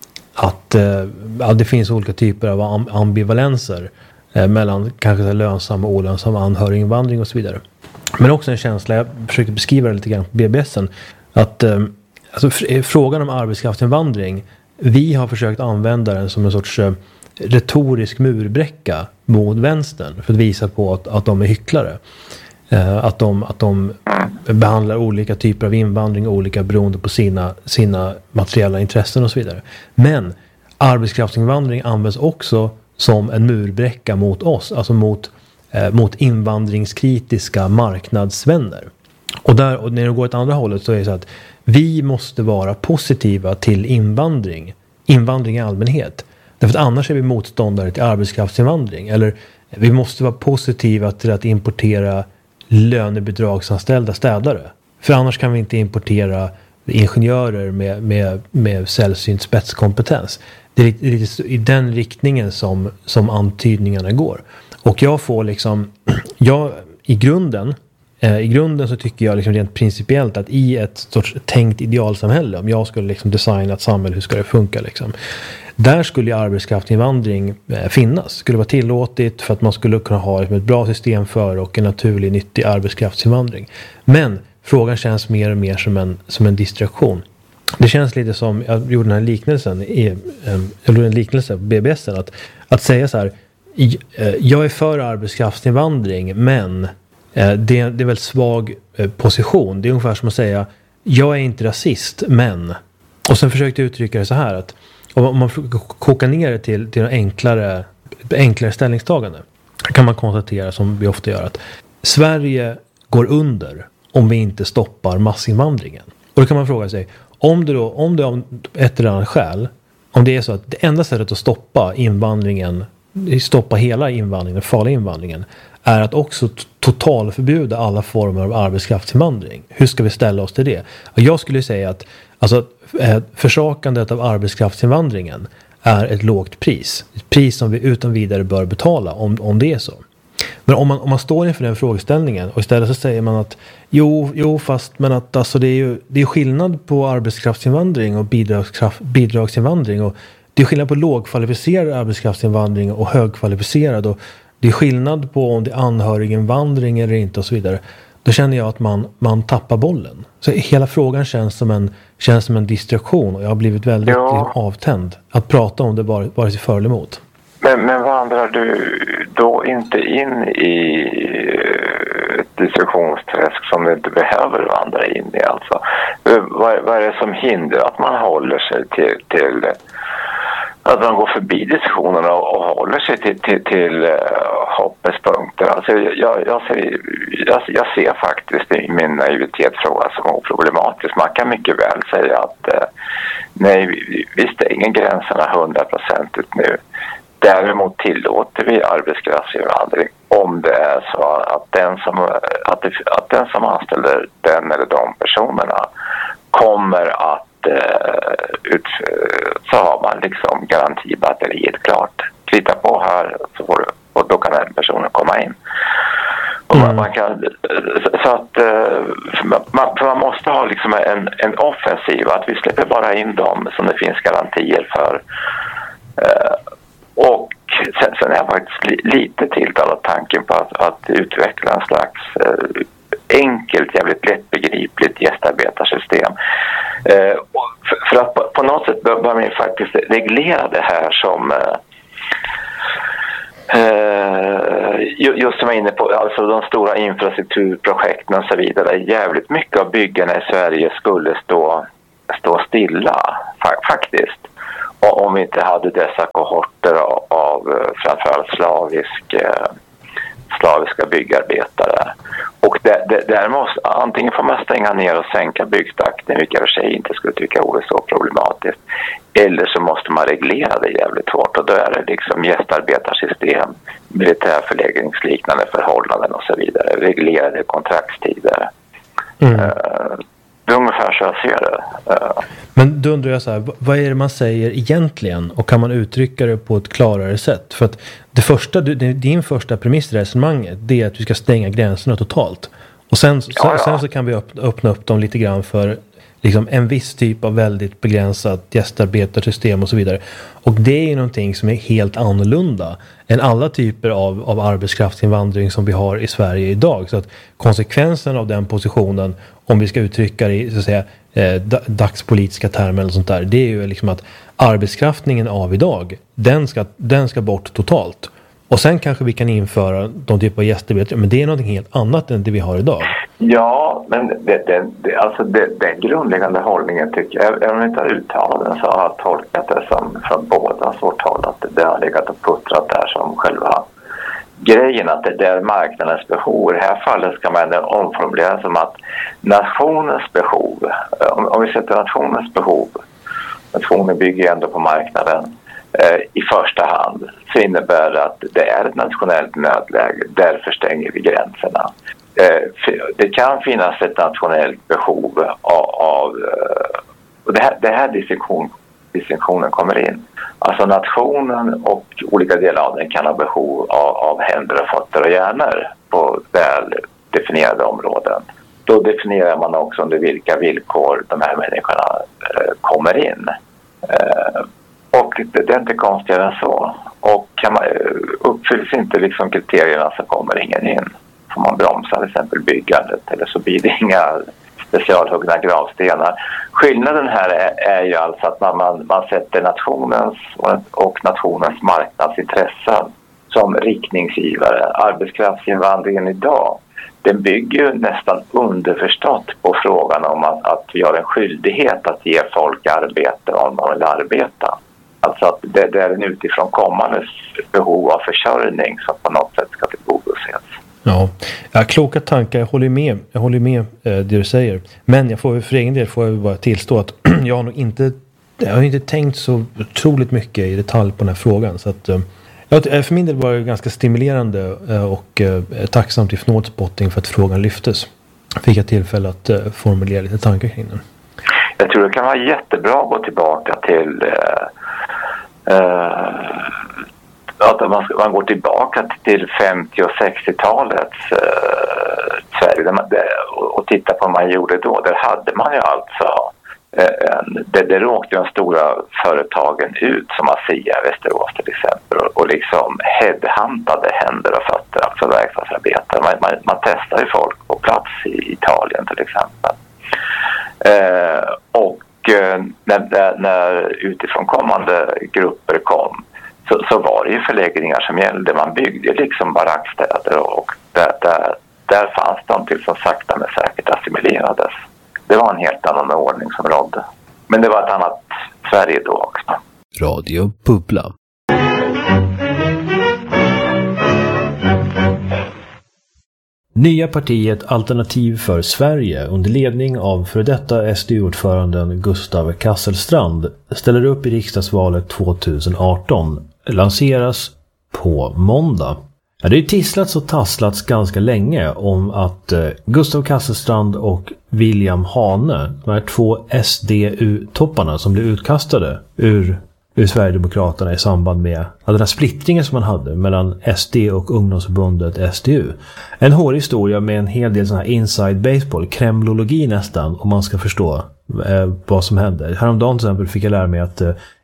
att eh, ja, det finns olika typer av amb- ambivalenser eh, mellan kanske lönsam och olönsam anhöriginvandring och så vidare. Men också en känsla, jag försökte beskriva det lite grann på B B S, att eh, alltså, f- frågan om arbetskraftsinvandring, vi har försökt använda den som en sorts eh, retorisk murbräcka mot vänstern för att visa på att, att de är hycklare. Uh, att, de, att de behandlar olika typer av invandring olika beroende på sina, sina materiella intressen och så vidare. Men arbetskraftsinvandring används också som en murbräcka mot oss, alltså mot, uh, mot invandringskritiska marknadsvänner. Och, där, och när det går åt andra hållet så är det så att vi måste vara positiva till invandring, invandring i allmänhet. Därför att annars är vi motståndare till arbetskraftsinvandring. Eller vi måste vara positiva till att importera lönebidragsanställda städare. För annars kan vi inte importera ingenjörer med, med, med sällsynt spetskompetens. Det är lite i den riktningen som, som antydningarna går. Och jag får liksom, jag i grunden, eh, i grunden så tycker jag liksom rent principiellt att i ett sorts tänkt idealsamhälle, om jag skulle liksom designa ett samhälle, hur ska det funka liksom? Där skulle arbetskraftsinvandring eh, finnas. Skulle vara tillåtet för att man skulle kunna ha ett bra system för och en naturlig nyttig arbetskraftsinvandring. Men frågan känns mer och mer som en, som en distraktion. Det känns lite som, jag gjorde den här liknelsen i, eh, jag gjorde en liknelse på B B S, att, att säga så här, jag är för arbetskraftsinvandring men eh, det, det är väl svag eh, position. Det är ungefär som att säga, jag är inte rasist men, och sen försökte jag uttrycka det så här att om man kokar ner det till, till en enklare, enklare ställningstagande kan man konstatera, som vi ofta gör, att Sverige går under om vi inte stoppar massinvandringen. Och då kan man fråga sig, om det då, om det av ett eller annat skäl, om det är så att det enda sättet att stoppa invandringen, stoppa hela invandringen, den farliga invandringen, är att också totalförbjuda alla former av arbetskraftsinvandring. Hur ska vi ställa oss till det? Och jag skulle säga att alltså, försakandet av arbetskraftsinvandringen är ett lågt pris. Ett pris som vi utan vidare bör betala om, om det är så. Men om man, om man står inför den frågeställningen och istället så säger man att jo, jo fast men att alltså, det är ju det är skillnad på arbetskraftsinvandring och bidragskraft, bidragsinvandring, och det är skillnad på lågkvalificerad arbetskraftsinvandring och högkvalificerad, och det är skillnad på om det är anhöriginvandring eller inte och så vidare. Då känner jag att man, man tappar bollen. Så hela frågan känns som en, känns som en distraktion, och jag har blivit väldigt ja. avtänd att prata om det vare, vare sig för eller emot. Men, men vandrar du då inte in i ett distraktionsträsk som du inte behöver vandra in i? Alltså? Vad, vad är det som hindrar att man håller sig till, till att man går förbi diskussionerna och, och håller sig till, till, till uh, hoppets punkter? Alltså, jag, jag, ser, jag, jag ser faktiskt i min naivitetsfråga som oproblematisk. Man kan mycket väl säga att uh, nej, vi, vi stänger gränserna hundra procent nu. Däremot tillåter vi arbetskraftsinvandring om det är så att den som, att det, att den som anställer den eller de personerna kommer att eh, ut, så har man liksom garantibatteriet klart. Klita på här så får du, och då kan den personen komma in. Och man, mm. man kan, så att man, man måste ha liksom en, en offensiv, att vi släpper bara in dem som det finns garantier för. Eh, Och sen, sen är faktiskt li, lite tilltalad tanken på att, att utveckla en slags eh, enkelt, jävligt lättbegripligt gästarbetarsystem. Eh, för, för att på, på något sätt bör, bör man faktiskt reglera det här som eh, Uh, just som jag är inne på, alltså de stora infrastrukturprojekten och så vidare, jävligt mycket av byggarna i Sverige skulle stå, stå stilla fa- faktiskt, och om vi inte hade dessa kohorter av, av framförallt slavisk, uh, slaviska byggarbetare. Och det, det, där måste, antingen får man stänga ner och sänka byggtakten, vilket jag för sig inte skulle tycka vore så problematiskt, eller så måste man reglera det jävligt hårt, och då är det liksom gästarbetarsystem, militärförläggningsliknande förhållanden och så vidare, reglerade kontraktstider. Mm. Uh, det är ungefär så jag ser det. Uh. Men då undrar jag så här, vad är det man säger egentligen, och kan man uttrycka det på ett klarare sätt? För att det första, din första premiss i resonemanget, det är att vi ska stänga gränserna totalt. Och sen, ja, ja. sen så kan vi öppna upp dem lite grann för liksom en viss typ av väldigt begränsat gästarbetarsystem och så vidare. Och det är ju någonting som är helt annorlunda än alla typer av, av arbetskraftsinvandring som vi har i Sverige idag. Så att konsekvensen av den positionen, om vi ska uttrycka det i så att säga, eh, dagspolitiska termer eller sånt där, det är ju liksom att arbetskraftningen av idag, den ska, den ska bort totalt. Och sen kanske vi kan införa de typer av gästarbetare, men det är någonting helt annat än det vi har idag. Ja, men det, det, det, alltså det, den grundläggande hållningen tycker jag, även om jag inte har uttalat den, så har jag tolkat det som från båda vårt håll, att det har legat och puttrat där som själva grejen, att det är marknadens behov. I det här fallet ska man omformulera som att nationens behov, om, om vi sätter nationens behov, nationen bygger ändå på marknaden, i första hand, så innebär det att det är ett nationellt nödläge, därför stänger vi gränserna. Det kan finnas ett nationellt behov av, av och det här, det här distinktion, distinktionen kommer in. Alltså nationen och olika delar av den kan ha behov av, av händer och fötter och hjärnor på väl definierade områden. Då definierar man också under vilka villkor de här människorna eh, kommer in. Eh, och det, det är inte konstigare än så. Och kan man, uppfylls inte liksom kriterierna, så kommer ingen in. Får man bromsa till exempel byggandet, eller så blir det inga specialhuggna gravstenar. Skillnaden här är, är ju alltså att man, man, man sätter nationens och, och nationens marknadsintressen som riktningsgivare. Arbetskraftsinvandringen idag, den bygger ju nästan underförstått på frågan om att, att vi har en skyldighet att ge folk arbete om de vill arbeta. Alltså att det, det är en utifrån kommande behov av försörjning som på något sätt ska tillgodoses. Ja, ja, kloka tankar. Jag håller med, jag håller med eh, det du säger. Men jag får för egen del får jag bara tillstå att jag har nog inte, jag har inte tänkt så otroligt mycket i detalj på den här frågan. Så att, eh, för min del var det ganska stimulerande eh, och eh, tacksamt i Fnåtspotting för att frågan lyftes. Fick jag tillfälle att eh, formulera lite tankar kring den. Jag tror det kan vara jättebra att gå tillbaka till eh, eh, att man, man går tillbaka till femtio- och sextiotalets eh, Sverige där man, där, och tittar på vad man gjorde då. Där hade man ju alltså eh, en, det, det råkade de stora företagen ut, som ASEA, Västerås till exempel, och, och liksom headhuntade händer och fötter, alltså verkstadsarbetare. Man, man, man testade ju folk på plats i Italien till exempel. Eh, och eh, när, när utifrån kommande grupper kom, Så, så var det ju förläggningar som gällde. Man byggde liksom barackstäder, och där, där, där fanns de till som sakta men säkert assimilerades. Det var en helt annan ordning som rådde. Men det var ett annat Sverige då också. Radio Bubbla. Nya partiet Alternativ för Sverige under ledning av för detta S D U-ordföranden Gustav Kasselstrand ställer upp i riksdagsvalet tjugoarton. Lanseras på måndag. Ja, det är tisslats och tasslats ganska länge om att eh, Gustav Kasselstrand och William Hane, de här två S D U-topparna som blev utkastade ur, ur Sverigedemokraterna i samband med den här splittringen som man hade mellan S D och ungdomsförbundet S D U. En hård historia med en hel del sån här inside baseball, kremlologi nästan, om man ska förstå eh, vad som hände. Häromdagen till exempel fick jag lära mig att eh,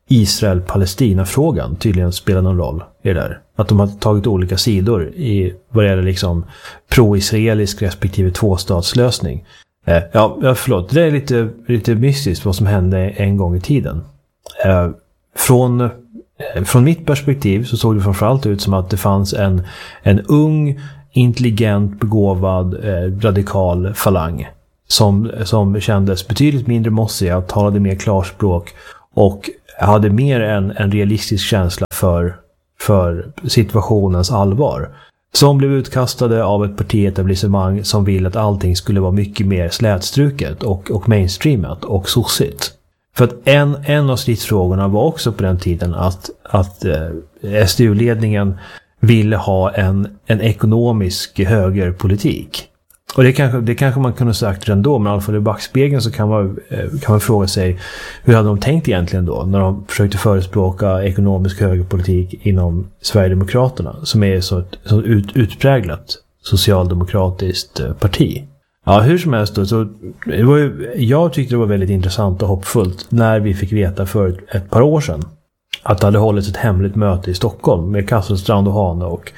Israel-Palestina-frågan tydligen spelar någon roll i det där. Att de har tagit olika sidor i vad det gäller liksom pro-israelisk respektive tvåstatslösning. Eh, ja, förlåt. Det är lite, lite mystiskt vad som hände en gång i tiden. Eh, från, eh, från mitt perspektiv så såg det framförallt ut som att det fanns en, en ung, intelligent, begåvad, eh, radikal falang som, som kändes betydligt mindre mossiga, talade mer klarspråk och hade mer en, en realistisk känsla för, för situationens allvar. Som blev utkastade av ett partietablissemang som vill att allting skulle vara mycket mer slätstruket och, och mainstreamat och sossigt. För att en, en av stridsfrågorna var också på den tiden att, att eh, S D U-ledningen ville ha en, en ekonomisk högerpolitik. Och det kanske, det kanske man kunde ha sagt redan då, men i alla fall i backspegeln så kan man, kan man fråga sig hur hade de tänkt egentligen då när de försökte förespråka ekonomisk högerpolitik inom Sverigedemokraterna som är så ett så ut, utpräglat socialdemokratiskt parti. Ja, hur som helst då, så det var ju, jag tyckte det var väldigt intressant och hoppfullt när vi fick veta för ett, ett par år sedan att det hade hållits ett hemligt möte i Stockholm med Kasselstrand och Hane och,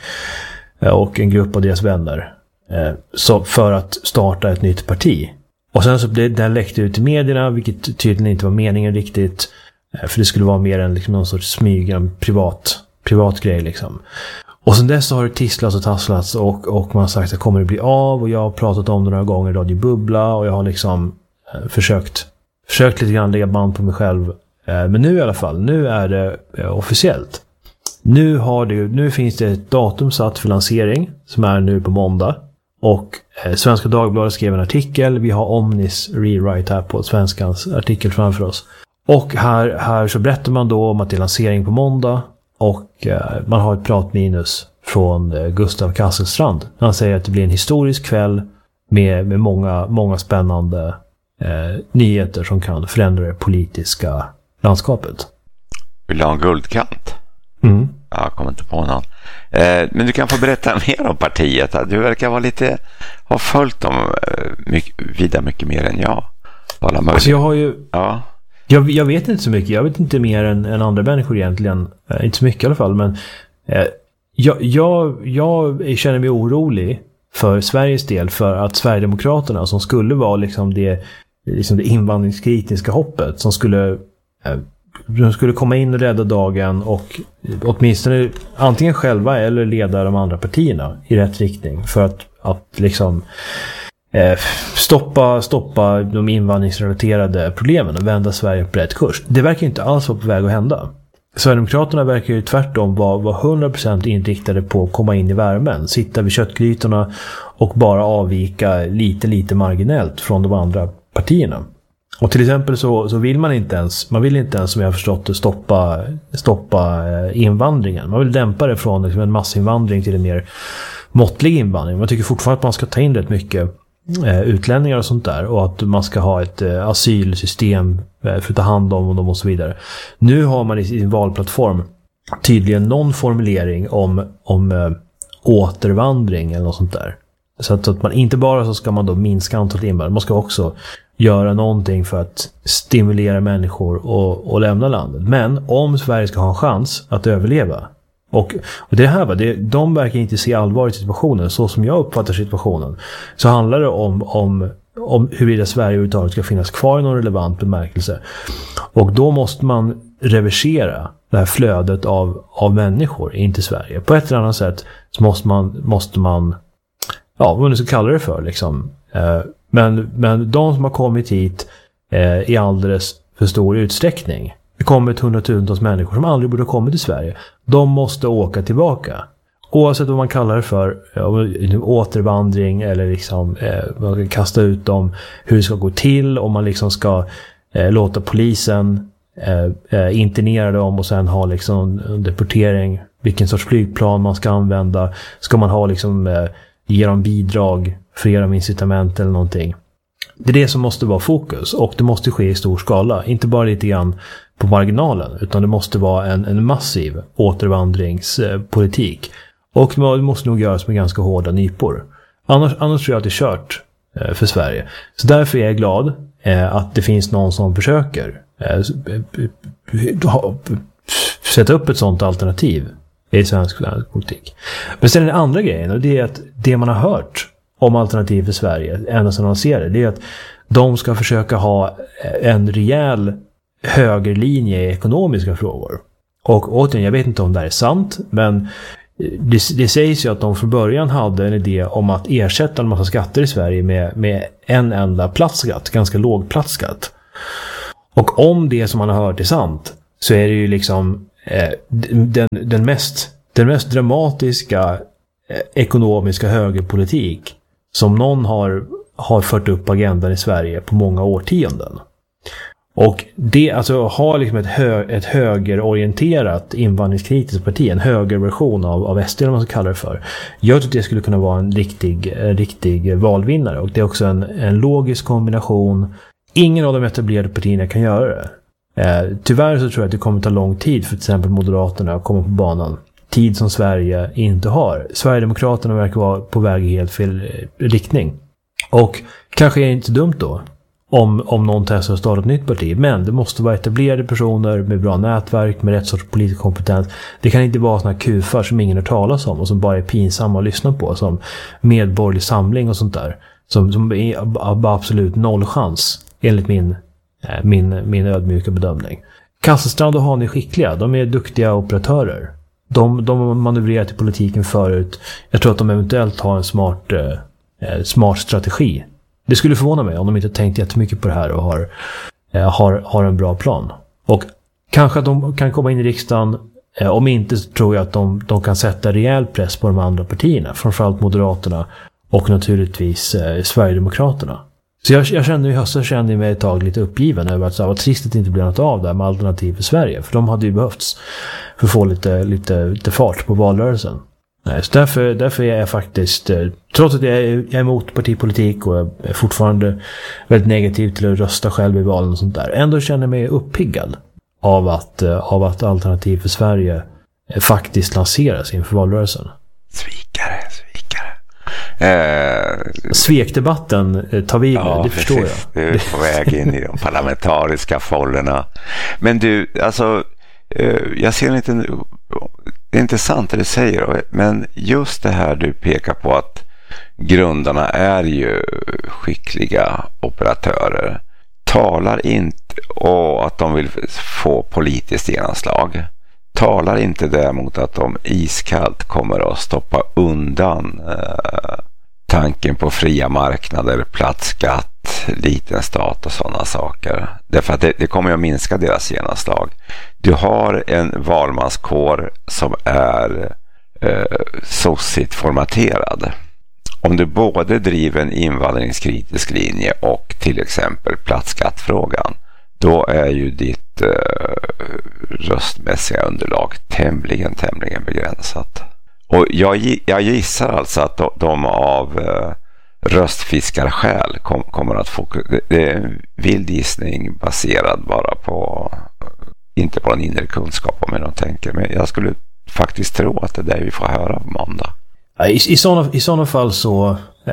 och en grupp av deras vänner. Så för att starta ett nytt parti. Och sen så blev det läckt ut i medierna, vilket tydligen inte var meningen riktigt. För det skulle vara mer än liksom någon sorts smyg, en privat, privat grej liksom. Och sen dess så har det tisslats och tasslats och, och man har sagt att kommer det bli av. Och jag har pratat om det några gånger i Radio Bubbla och jag har liksom eh, försökt, försökt lite grann lägga band på mig själv. Eh, men nu i alla fall, nu är det eh, officiellt. Nu, har det, nu finns det ett datum satt för lansering som är nu på måndag. Och eh, Svenska Dagbladet skrev en artikel. Vi har Omnis rewrite här på svenskans artikel framför oss. Och här, här så berättar man då om att det är lansering på måndag. Och eh, man har ett pratminus från eh, Gustav Kasselstrand. Han säger att det blir en historisk kväll med, med många, många spännande eh, nyheter som kan förändra det politiska landskapet. Vill du ha en guldkant? Mm. Ja, jag kommer inte på någon. Eh, men du kan få berätta mer om partiet. Du verkar vara lite, ha följt dem eh, mycket, vida mycket mer än jag. Alltså jag har ju... Ja. Jag, jag vet inte så mycket. Jag vet inte mer än, än andra människor egentligen. Eh, inte så mycket i alla fall. Men eh, jag, jag, jag känner mig orolig för Sveriges del. För att Sverigedemokraterna som skulle vara liksom det, liksom det invandringskritiska hoppet. Som skulle... Eh, de skulle komma in och rädda dagen och åtminstone antingen själva eller leda de andra partierna i rätt riktning för att, att liksom eh, stoppa, stoppa de invandringsrelaterade problemen och vända Sverige på rätt kurs. Det verkar inte alls vara på väg att hända. Sverigedemokraterna verkar ju tvärtom vara, vara hundra procent inriktade på att komma in i värmen, sitta vid köttgrytorna och bara avvika lite, lite marginellt från de andra partierna. Och till exempel så, så vill man inte ens, man vill inte ens som jag har förstått det stoppa, stoppa invandringen. Man vill dämpa det från liksom en massinvandring till en mer måttlig invandring. Man tycker fortfarande att man ska ta in rätt mycket eh, utlänningar och sånt där. Och att man ska ha ett eh, asylsystem eh, för att ta hand om dem och så vidare. Nu har man i sin valplattform tydligen någon formulering om, om eh, återvandring eller något sånt där. Så att, att man inte bara så ska man då minska antalet invandrare, man ska också göra någonting för att stimulera människor och, och lämna landet. Men om Sverige ska ha en chans att överleva, och, och det här va, det, de verkar inte se allvar i situationen, så som jag uppfattar situationen, så handlar det om, om, om huruvida Sverige överhuvudtaget ska finnas kvar i någon relevant bemärkelse. Och då måste man reversera det här flödet av, av människor in till Sverige. På ett eller annat sätt så måste man, måste man ja, vad man ska kalla det för liksom. Eh, men, men de som har kommit hit eh, i alldeles för stor utsträckning, det kommer ett hundratusentals människor som aldrig borde ha kommit till Sverige, de måste åka tillbaka. Oavsett vad man kallar det för, ja, återvandring eller liksom, eh, man ska kasta ut dem, hur det ska gå till, om man liksom ska eh, låta polisen eh, internera dem och sen ha liksom deportering, vilken sorts flygplan man ska använda, ska man ha liksom eh, ge dem bidrag, för ge dem incitament eller någonting. Det är det som måste vara fokus, och det måste ske i stor skala, inte bara lite grann på marginalen, utan det måste vara en, en massiv återvandringspolitik. Och det måste nog göras med ganska hårda nypor. Annars, annars tror jag att det är kört för Sverige. Så därför är jag glad att det finns någon som försöker eh, sätta upp ett sånt alternativ i svensk politik. Men sen är det andra grejen, och det är att det man har hört om Alternativ för Sverige ända sedan de ser det, det är att de ska försöka ha en rejäl högerlinje i ekonomiska frågor. Och återigen, jag vet inte om det är sant, men det, det sägs ju att de från början hade en idé om att ersätta en massa skatter i Sverige med, med en enda platsskatt, ganska låg platsskatt. Och om det som man har hört är sant, så är det ju liksom eh, den, den, mest, den mest dramatiska eh, ekonomiska högerpolitik som någon har, har fört upp agendan i Sverige på många årtionden. Och det, alltså ha liksom ett, hö, ett högerorienterat invandringskritiskt parti, en högerversion av, av S D, om man ska kalla det för. Jag tror att det skulle kunna vara en riktig, en riktig valvinnare. Och det är också en, en logisk kombination. Ingen av de etablerade partierna kan göra det. Eh, tyvärr så tror jag att det kommer ta lång tid för till exempel Moderaterna att komma på banan. Tid som Sverige inte har. Sverigedemokraterna verkar vara på väg i helt fel riktning. Och kanske är det inte dumt då om, om någon testar att starta ett nytt parti. Men det måste vara etablerade personer med bra nätverk, med rätt sorts politisk kompetens. Det kan inte vara såna kufar som ingen har talas om och som bara är pinsamma att lyssna på, som Medborgerlig Samling och sånt där. Som, som är absolut noll chans, enligt min, min, min ödmjuka bedömning. Kasselstrand och Han är skickliga. De är duktiga operatörer. De, de har manövrerat i politiken förut. Jag tror att de eventuellt har en smart, eh, smart strategi. Det skulle förvåna mig om de inte tänkt jättemycket på det här och har, eh, har, har en bra plan. Och kanske att de kan komma in i riksdagen. Eh, om inte så tror jag att de, de kan sätta rejäl press på de andra partierna. Framförallt Moderaterna och naturligtvis eh, Sverigedemokraterna. Så jag, jag kände i höstas kände mig ett tag lite uppgiven över att det var trist att det inte blev något av där med Alternativ för Sverige. För de hade ju behövts för att få lite, lite, lite fart på valrörelsen. Nej, så därför, därför är jag faktiskt, trots att jag är, jag är emot partipolitik och jag är fortfarande väldigt negativ till att rösta själv i valen och sånt där, ändå känner jag mig uppiggad av att, av att Alternativ för Sverige faktiskt lanseras inför valrörelsen. Svikare, svikare. Eh, Svekdebatten tar vi med, ja, det förstår precis. jag. Du är på väg in i de parlamentariska follerna. Men du, alltså, eh, jag ser inte, det är intressant det du säger, men just det här du pekar på att grundarna är ju skickliga operatörer, talar inte, och att de vill få politiskt genomslag, talar inte däremot att de iskallt kommer att stoppa undan eh, tanken på fria marknader, platsskatt, liten stat och sådana saker. Därför att det, det kommer att minska deras genomslag. Du har en valmanskår som är eh, sossigt formaterad. Om du både driver en invandringskritisk linje och till exempel platsskattfrågan, då är ju ditt eh, röstmässiga underlag tämligen, tämligen begränsat. Och jag, jag gissar alltså att de, de av eh, röstfiskarskäl kom, kommer att få, det är en vild gissning baserad bara på, inte på en inre kunskap om hur de tänker, men jag skulle faktiskt tro att det är det vi får höra på måndag. I, i, sådana, i sådana fall så,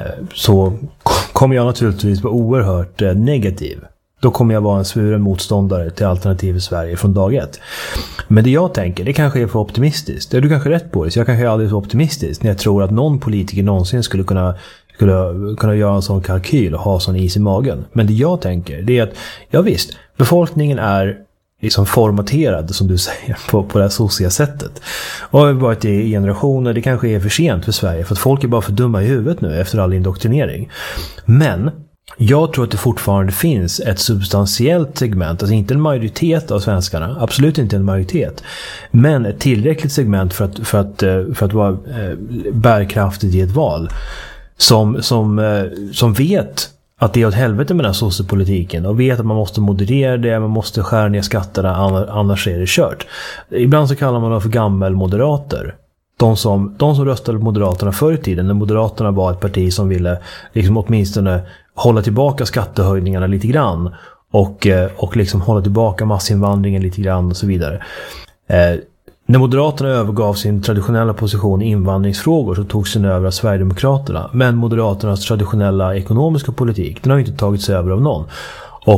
så kommer jag naturligtvis vara oerhört negativ. Då kommer jag vara en svuren motståndare till Alternativ i Sverige från dag ett. Men det jag tänker, det kanske är för optimistiskt. Det är du kanske rätt på det, så jag kanske är alldeles så optimistisk när jag tror att någon politiker någonsin skulle kunna, skulle kunna göra en sån kalkyl och ha sån is i magen. Men det jag tänker, det är att, ja visst, befolkningen är liksom formaterad, som du säger, på, på det här sociala sättet. Och har varit i generationer, det kanske är för sent för Sverige, för att folk är bara för dumma i huvudet nu efter all indoktrinering. Men jag tror att det fortfarande finns ett substantiellt segment, alltså inte en majoritet av svenskarna, absolut inte en majoritet, men ett tillräckligt segment för att, för att, för att vara bärkraftigt i ett val, som, som, som vet att det är åt helvete med den här sociopolitiken och vet att man måste moderera det, man måste skära ner skatterna, annars är det kört. Ibland så kallar man dem för gammelmoderater. De som, de som röstade på Moderaterna förr i tiden, när Moderaterna var ett parti som ville liksom åtminstone hålla tillbaka skattehöjningarna lite grann och, och liksom hålla tillbaka massinvandringen lite grann och så vidare. Eh, när Moderaterna övergav sin traditionella position i invandringsfrågor så togs den över av Sverigedemokraterna. Men Moderaternas traditionella ekonomiska politik, den har inte tagits över av någon. Och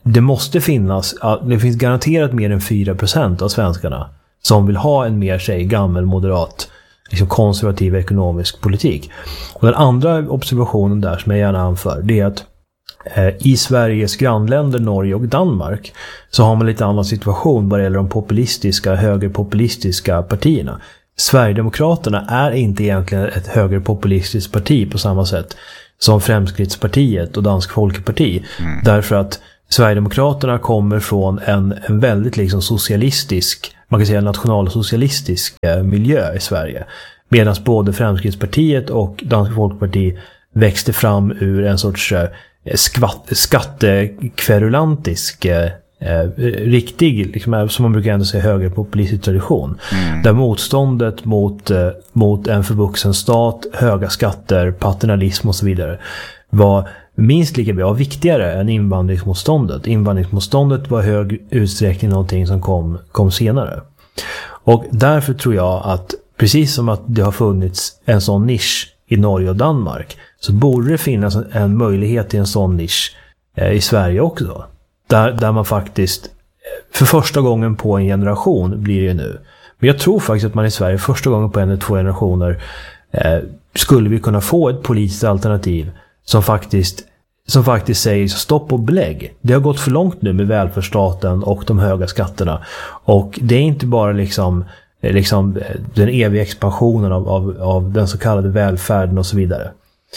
det måste finnas, det finns garanterat mer än fyra procent av svenskarna som vill ha en mer sig gammal moderat liksom konservativ ekonomisk politik. Och den andra observationen där som jag gärna anför, det är att eh, i Sveriges grannländer Norge och Danmark så har man lite annan situation vad det gäller de populistiska, högerpopulistiska partierna. Sverigedemokraterna är inte egentligen ett högerpopulistiskt parti på samma sätt som Fremskrittspartiet och Dansk Folkeparti. Mm. Därför att Sverigedemokraterna kommer från en, en väldigt liksom socialistisk, man kan säga nationalsocialistisk eh, miljö i Sverige. Medan både Fremskrittspartiet och Dansk Folkeparti växte fram ur en sorts eh, skvatt, skattekverulantisk eh, Eh, riktig, liksom, som man brukar ändå säga, högerpopulistisk tradition. Mm. Där motståndet mot, eh, mot en förvuxen stat, höga skatter, paternalism och så vidare var minst lika bra och viktigare än invandringsmotståndet. Invandringsmotståndet var i hög utsträckning någonting som kom, kom senare. Och därför tror jag att precis som att det har funnits en sån nisch i Norge och Danmark, så borde det finnas en, en möjlighet till en sån nisch eh, i Sverige också. Där, där man faktiskt för första gången på en generation blir det nu. Men jag tror faktiskt att man i Sverige första gången på en eller två generationer eh, skulle vi kunna få ett politiskt alternativ som faktiskt, som faktiskt säger stopp och belägg. Det har gått för långt nu med välfärdsstaten och de höga skatterna. Och det är inte bara liksom, liksom den eviga expansionen av, av, av den så kallade välfärden och så vidare.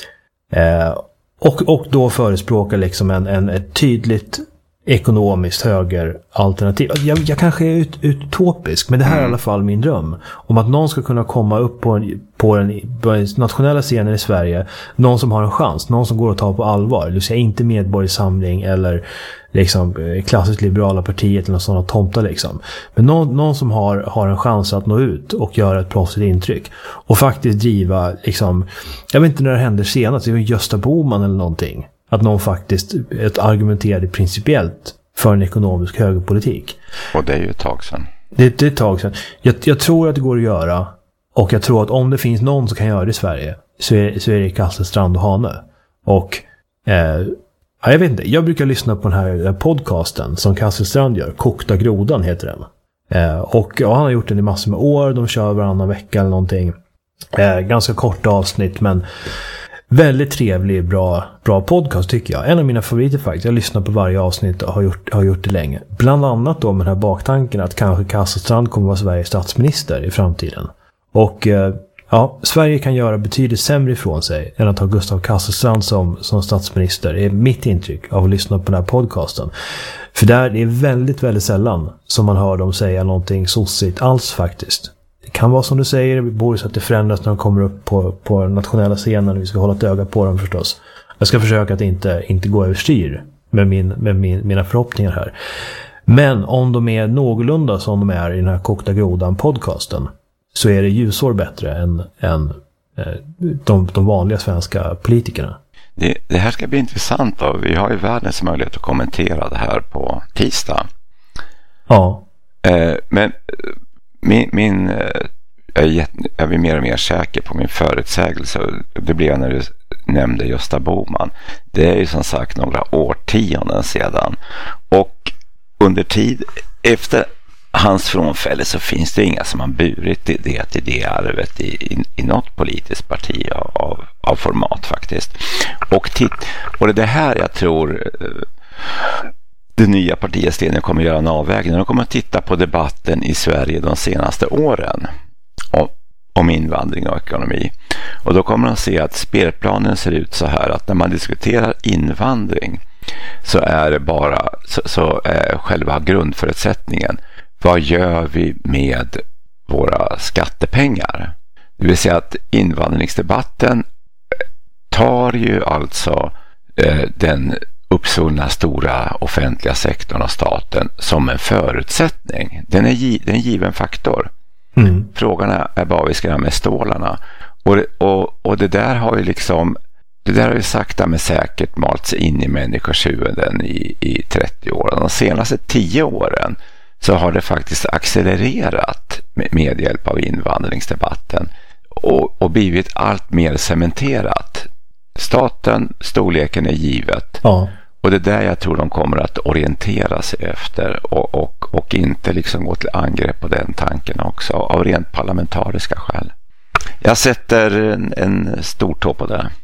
Eh, och, och då förespråkar liksom en, en, ett tydligt ekonomiskt höger alternativ. Jag, jag kanske är ut, utopisk, men det här är i alla fall min dröm. Om att någon ska kunna komma upp på, en, på, den, på den nationella scenen i Sverige. Någon som har en chans. Någon som går att ta på allvar. Det vill säga inte Medborgarsamling eller liksom klassiskt liberala partiet eller något sådana tomtar liksom. Men någon, någon som har, har en chans att nå ut och göra ett proffsigt intryck. Och faktiskt driva liksom, jag vet inte när det händer senast, det är Gösta Bohman eller någonting. Att någon faktiskt ett argumenterade principiellt för en ekonomisk högerpolitik. Och det är ju ett tag sedan. Det, det är ett tag sedan. Jag, jag tror att det går att göra. Och jag tror att om det finns någon som kan göra det i Sverige så är, så är det Kasselstrand och Hane. Och eh, jag vet inte, jag brukar lyssna på den här podcasten som Kasselstrand gör. Kokta grodan heter den. Eh, och ja, han har gjort den i massor med år. De kör varannan vecka eller någonting. Eh, ganska korta avsnitt, men väldigt trevlig, bra, bra podcast tycker jag. En av mina favoriter faktiskt. Jag lyssnar på varje avsnitt och har gjort, har gjort det länge. Bland annat då med den här baktanken att kanske Kasselstrand kommer vara Sveriges statsminister i framtiden. Och ja, Sverige kan göra betydligt sämre ifrån sig än att ha Gustav Kasselstrand som, som statsminister. Det är mitt intryck av att lyssna på den här podcasten. För där det är väldigt, väldigt sällan som man hör dem säga någonting sossigt alls faktiskt. Det kan vara som du säger, det borde så att det förändras när de kommer upp på, på den nationella scenen. Vi ska hålla ett öga på dem förstås. Jag ska försöka att inte, inte gå överstyr med, min, med min, mina förhoppningar här. Men om de är någorlunda som de är i den här Kokta grodan podcasten, så är det ljusår bättre än, än eh, de, de vanliga svenska politikerna. Det, det här ska bli intressant då. Vi har ju världens möjlighet att kommentera det här på tisdag. Ja. Eh, men min, min jag, är jätt, jag blir mer och mer säker på min förutsägelse. Det blev när du nämnde Gösta Bohman. Det är ju som sagt några årtionden sedan. Och under tid efter hans frånfälle så finns det inga som har burit det, det till det arvet i, i, i något politiskt parti av, av, av format faktiskt. Och, titt, och det är det här jag tror det nya partiet kommer att göra en avvägning. De kommer att titta på debatten i Sverige de senaste åren om, om invandring och ekonomi. Och då kommer de att se att spelplanen ser ut så här att när man diskuterar invandring så är det bara så, så är själva grundförutsättningen: vad gör vi med våra skattepengar? Det vill säga att invandringsdebatten tar ju alltså eh, den uppsvullna stora offentliga sektorn och staten som en förutsättning. Den är, gi- den är en given faktor. Mm. Frågan är, är bara vi ska göra med stålarna. Och, och, och det där har ju liksom det där har ju sakta men säkert malt sig in i människors huvuden i, i trettio år. De senaste tio åren så har det faktiskt accelererat med, med hjälp av invandringsdebatten och, och blivit allt mer cementerat. Staten, storleken är givet. Ja. Och det är där jag tror de kommer att orientera sig efter och, och, och inte liksom gå till angrepp på den tanken också av rent parlamentariska skäl. Jag sätter en, en stor tå på det.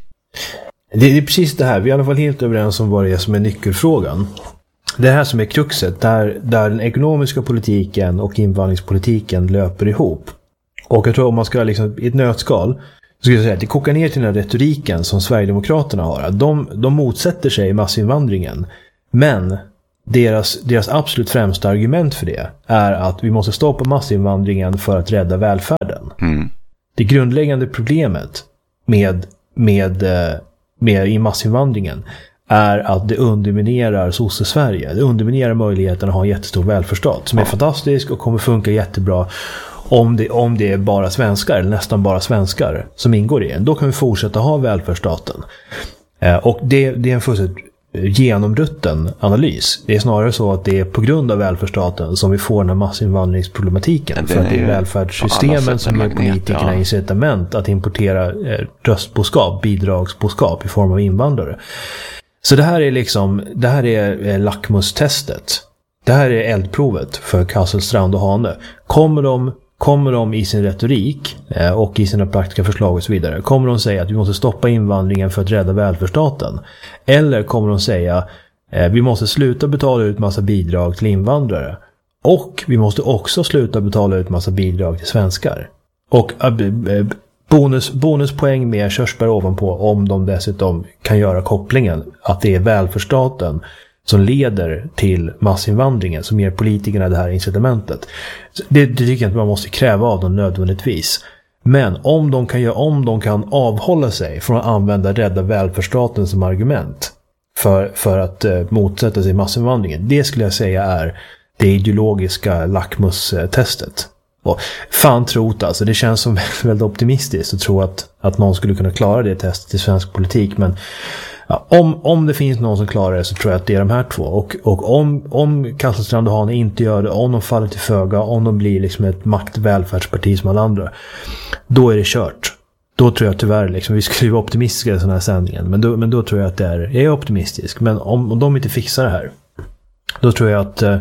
Det är precis det här. Vi är i alla fall helt överens om vad det är som är nyckelfrågan. Det här som är kruxet, där, där den ekonomiska politiken och invandringspolitiken löper ihop. Och jag tror om man ska liksom, i ett nötskal, så skulle jag säga att det kokar ner till den här retoriken som Sverigedemokraterna har. De, de motsätter sig massinvandringen. Men deras, deras absolut främsta argument för det är att vi måste stoppa massinvandringen för att rädda välfärden. Mm. Det grundläggande problemet med, med, med i massinvandringen är att det underminerar sosse-Sverige. Det underminerar möjligheten att ha en jättestor välfärdsstat som är fantastisk och kommer funka jättebra om det, om det är bara svenskar eller nästan bara svenskar som ingår i den. Då kan vi fortsätta ha välfärdsstaten. Eh, och det, det är en fullständigt genomrutten analys. Det är snarare så att det är på grund av välfärdsstaten som vi får den här massinvandringsproblematiken. För att det är välfärdssystemen som ger politikerna ja. incitament att importera eh, röstboskap, bidragsboskap i form av invandrare. Så det här är liksom, det här är eh, lackmustestet. Det här är eldprovet för Kasselstrand och Hane. Kommer de, kommer de i sin retorik eh, och i sina praktiska förslag och så vidare, kommer de säga att vi måste stoppa invandringen för att rädda välfärdsstaten? Eller kommer de säga eh, vi måste sluta betala ut massa bidrag till invandrare och vi måste också sluta betala ut massa bidrag till svenskar? Och äh, bonus, bonuspoäng med körsbär ovanpå om de dessutom kan göra kopplingen att det är välfärdsstaten som leder till massinvandringen, som ger politikerna det här incitamentet. Det, det tycker jag inte man måste kräva av dem nödvändigtvis. Men om de kan, göra, om de kan avhålla sig från att använda rädda välfärdsstaten som argument för, för att eh, motsätta sig massinvandringen, det skulle jag säga är det ideologiska lackmustestet. Och fan trot alltså, det känns som väldigt optimistiskt att tro att, att någon skulle kunna klara det testet i svensk politik, men ja, om, om det finns någon som klarar det så tror jag att det är de här två. Och, och om, om Kasselstrand och Hane inte gör det, om de faller till föga, om de blir liksom ett makt-välfärdsparti som alla andra, då är det kört. Då tror jag tyvärr, liksom, vi skulle vara optimistiska i sån här sändningen, men då, men då tror jag att det är, jag är optimistisk. Men om, om de inte fixar det här, då tror jag att eh,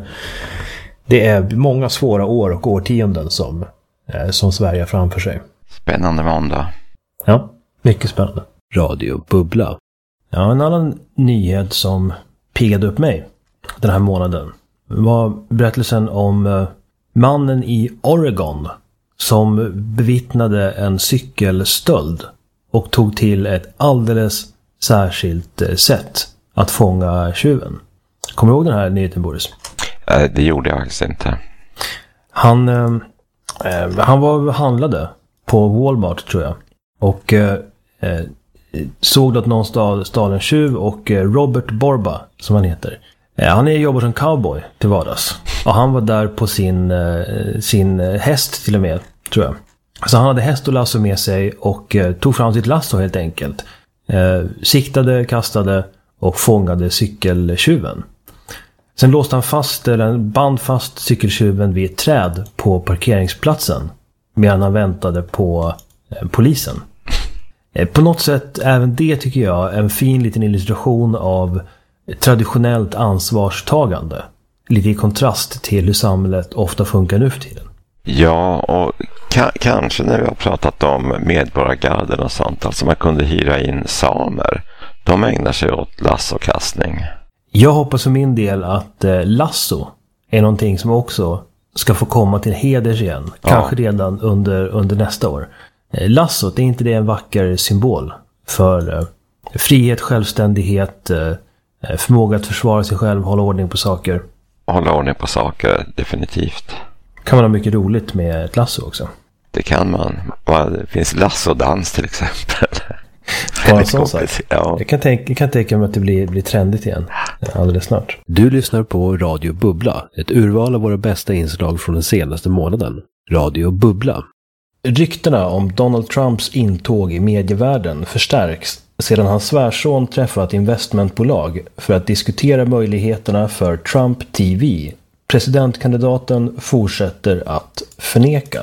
det är många svåra år och årtionden som, eh, som Sverige framför sig. Spännande måndag. Ja, mycket spännande. Radio Bubbla. Ja, en annan nyhet som piggade upp mig den här månaden var berättelsen om eh, mannen i Oregon som bevittnade en cykelstöld och tog till ett alldeles särskilt eh, sätt att fånga tjuven. Kommer du ihåg den här nyheten, Boris? Eh, det gjorde jag faktiskt inte. Han, eh, han var handlade på Walmart, tror jag. Och eh, eh, såg att någon stal, stal en tjuv, och Robert Borba, som han heter, han är jobbar som cowboy till vardags. Och han var där på sin, sin häst till och med, tror jag. Så han hade häst och lasso med sig och tog fram sitt lasso helt enkelt. Siktade, kastade och fångade cykeltjuven. Sen låste han fast, eller band fast cykeltjuven vid ett träd på parkeringsplatsen medan han väntade på polisen. På något sätt, även det tycker jag, en fin liten illustration av traditionellt ansvarstagande. Lite i kontrast till hur samhället ofta funkar nu för tiden. Ja, och ka- kanske när vi har pratat om medborgargarden och sånt, alltså man kunde hyra in samer. De ägnar sig åt lassokastning. Jag hoppas för min del att eh, lasso är någonting som också ska få komma till heders igen. Kanske ja. redan under, under nästa år. Lassot, är inte det en vacker symbol för eh, frihet, självständighet, eh, förmåga att försvara sig själv, hålla ordning på saker? Hålla ordning på saker, definitivt. Kan man ha mycket roligt med ett lasso också? Det kan man. Det finns lassodans till exempel. Ja, så sagt. Ja. Jag kan tänka, jag kan tänka mig att det blir, blir trendigt igen alldeles snart. Du lyssnar på Radio Bubbla, ett urval av våra bästa inslag från den senaste månaden. Radio Bubbla. Ryktena om Donald Trumps intåg i medievärlden förstärks sedan hans svärson träffat investmentbolag för att diskutera möjligheterna för Trump T V. Presidentkandidaten fortsätter att förneka.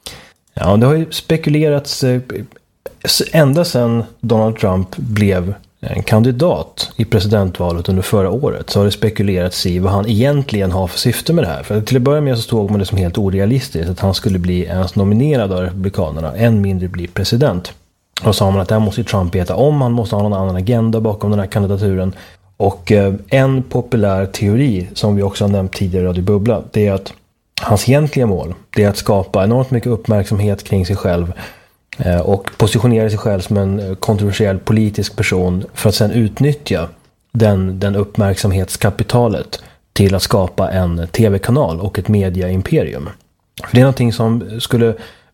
Ja, det har ju spekulerats ända sedan Donald Trump blev en kandidat i presidentvalet under förra året så har det spekulerats i vad han egentligen har för syfte med det här. För till att börja med så såg man det som helt orealistiskt att han skulle bli ens nominerad av Republikanerna, än mindre bli president. Och sa man att det här måste Trump veta om, han måste ha någon annan agenda bakom den här kandidaturen. Och eh, en populär teori som vi också har nämnt tidigare i Radio Bubbla, det är att hans egentliga mål det är att skapa enormt mycket uppmärksamhet kring sig själv eh, och positionera sig själv som en kontroversiell politisk person för att sedan utnyttja den, den uppmärksamhetskapitalet till att skapa en tv-kanal och ett mediaimperium. För det är någonting som skulle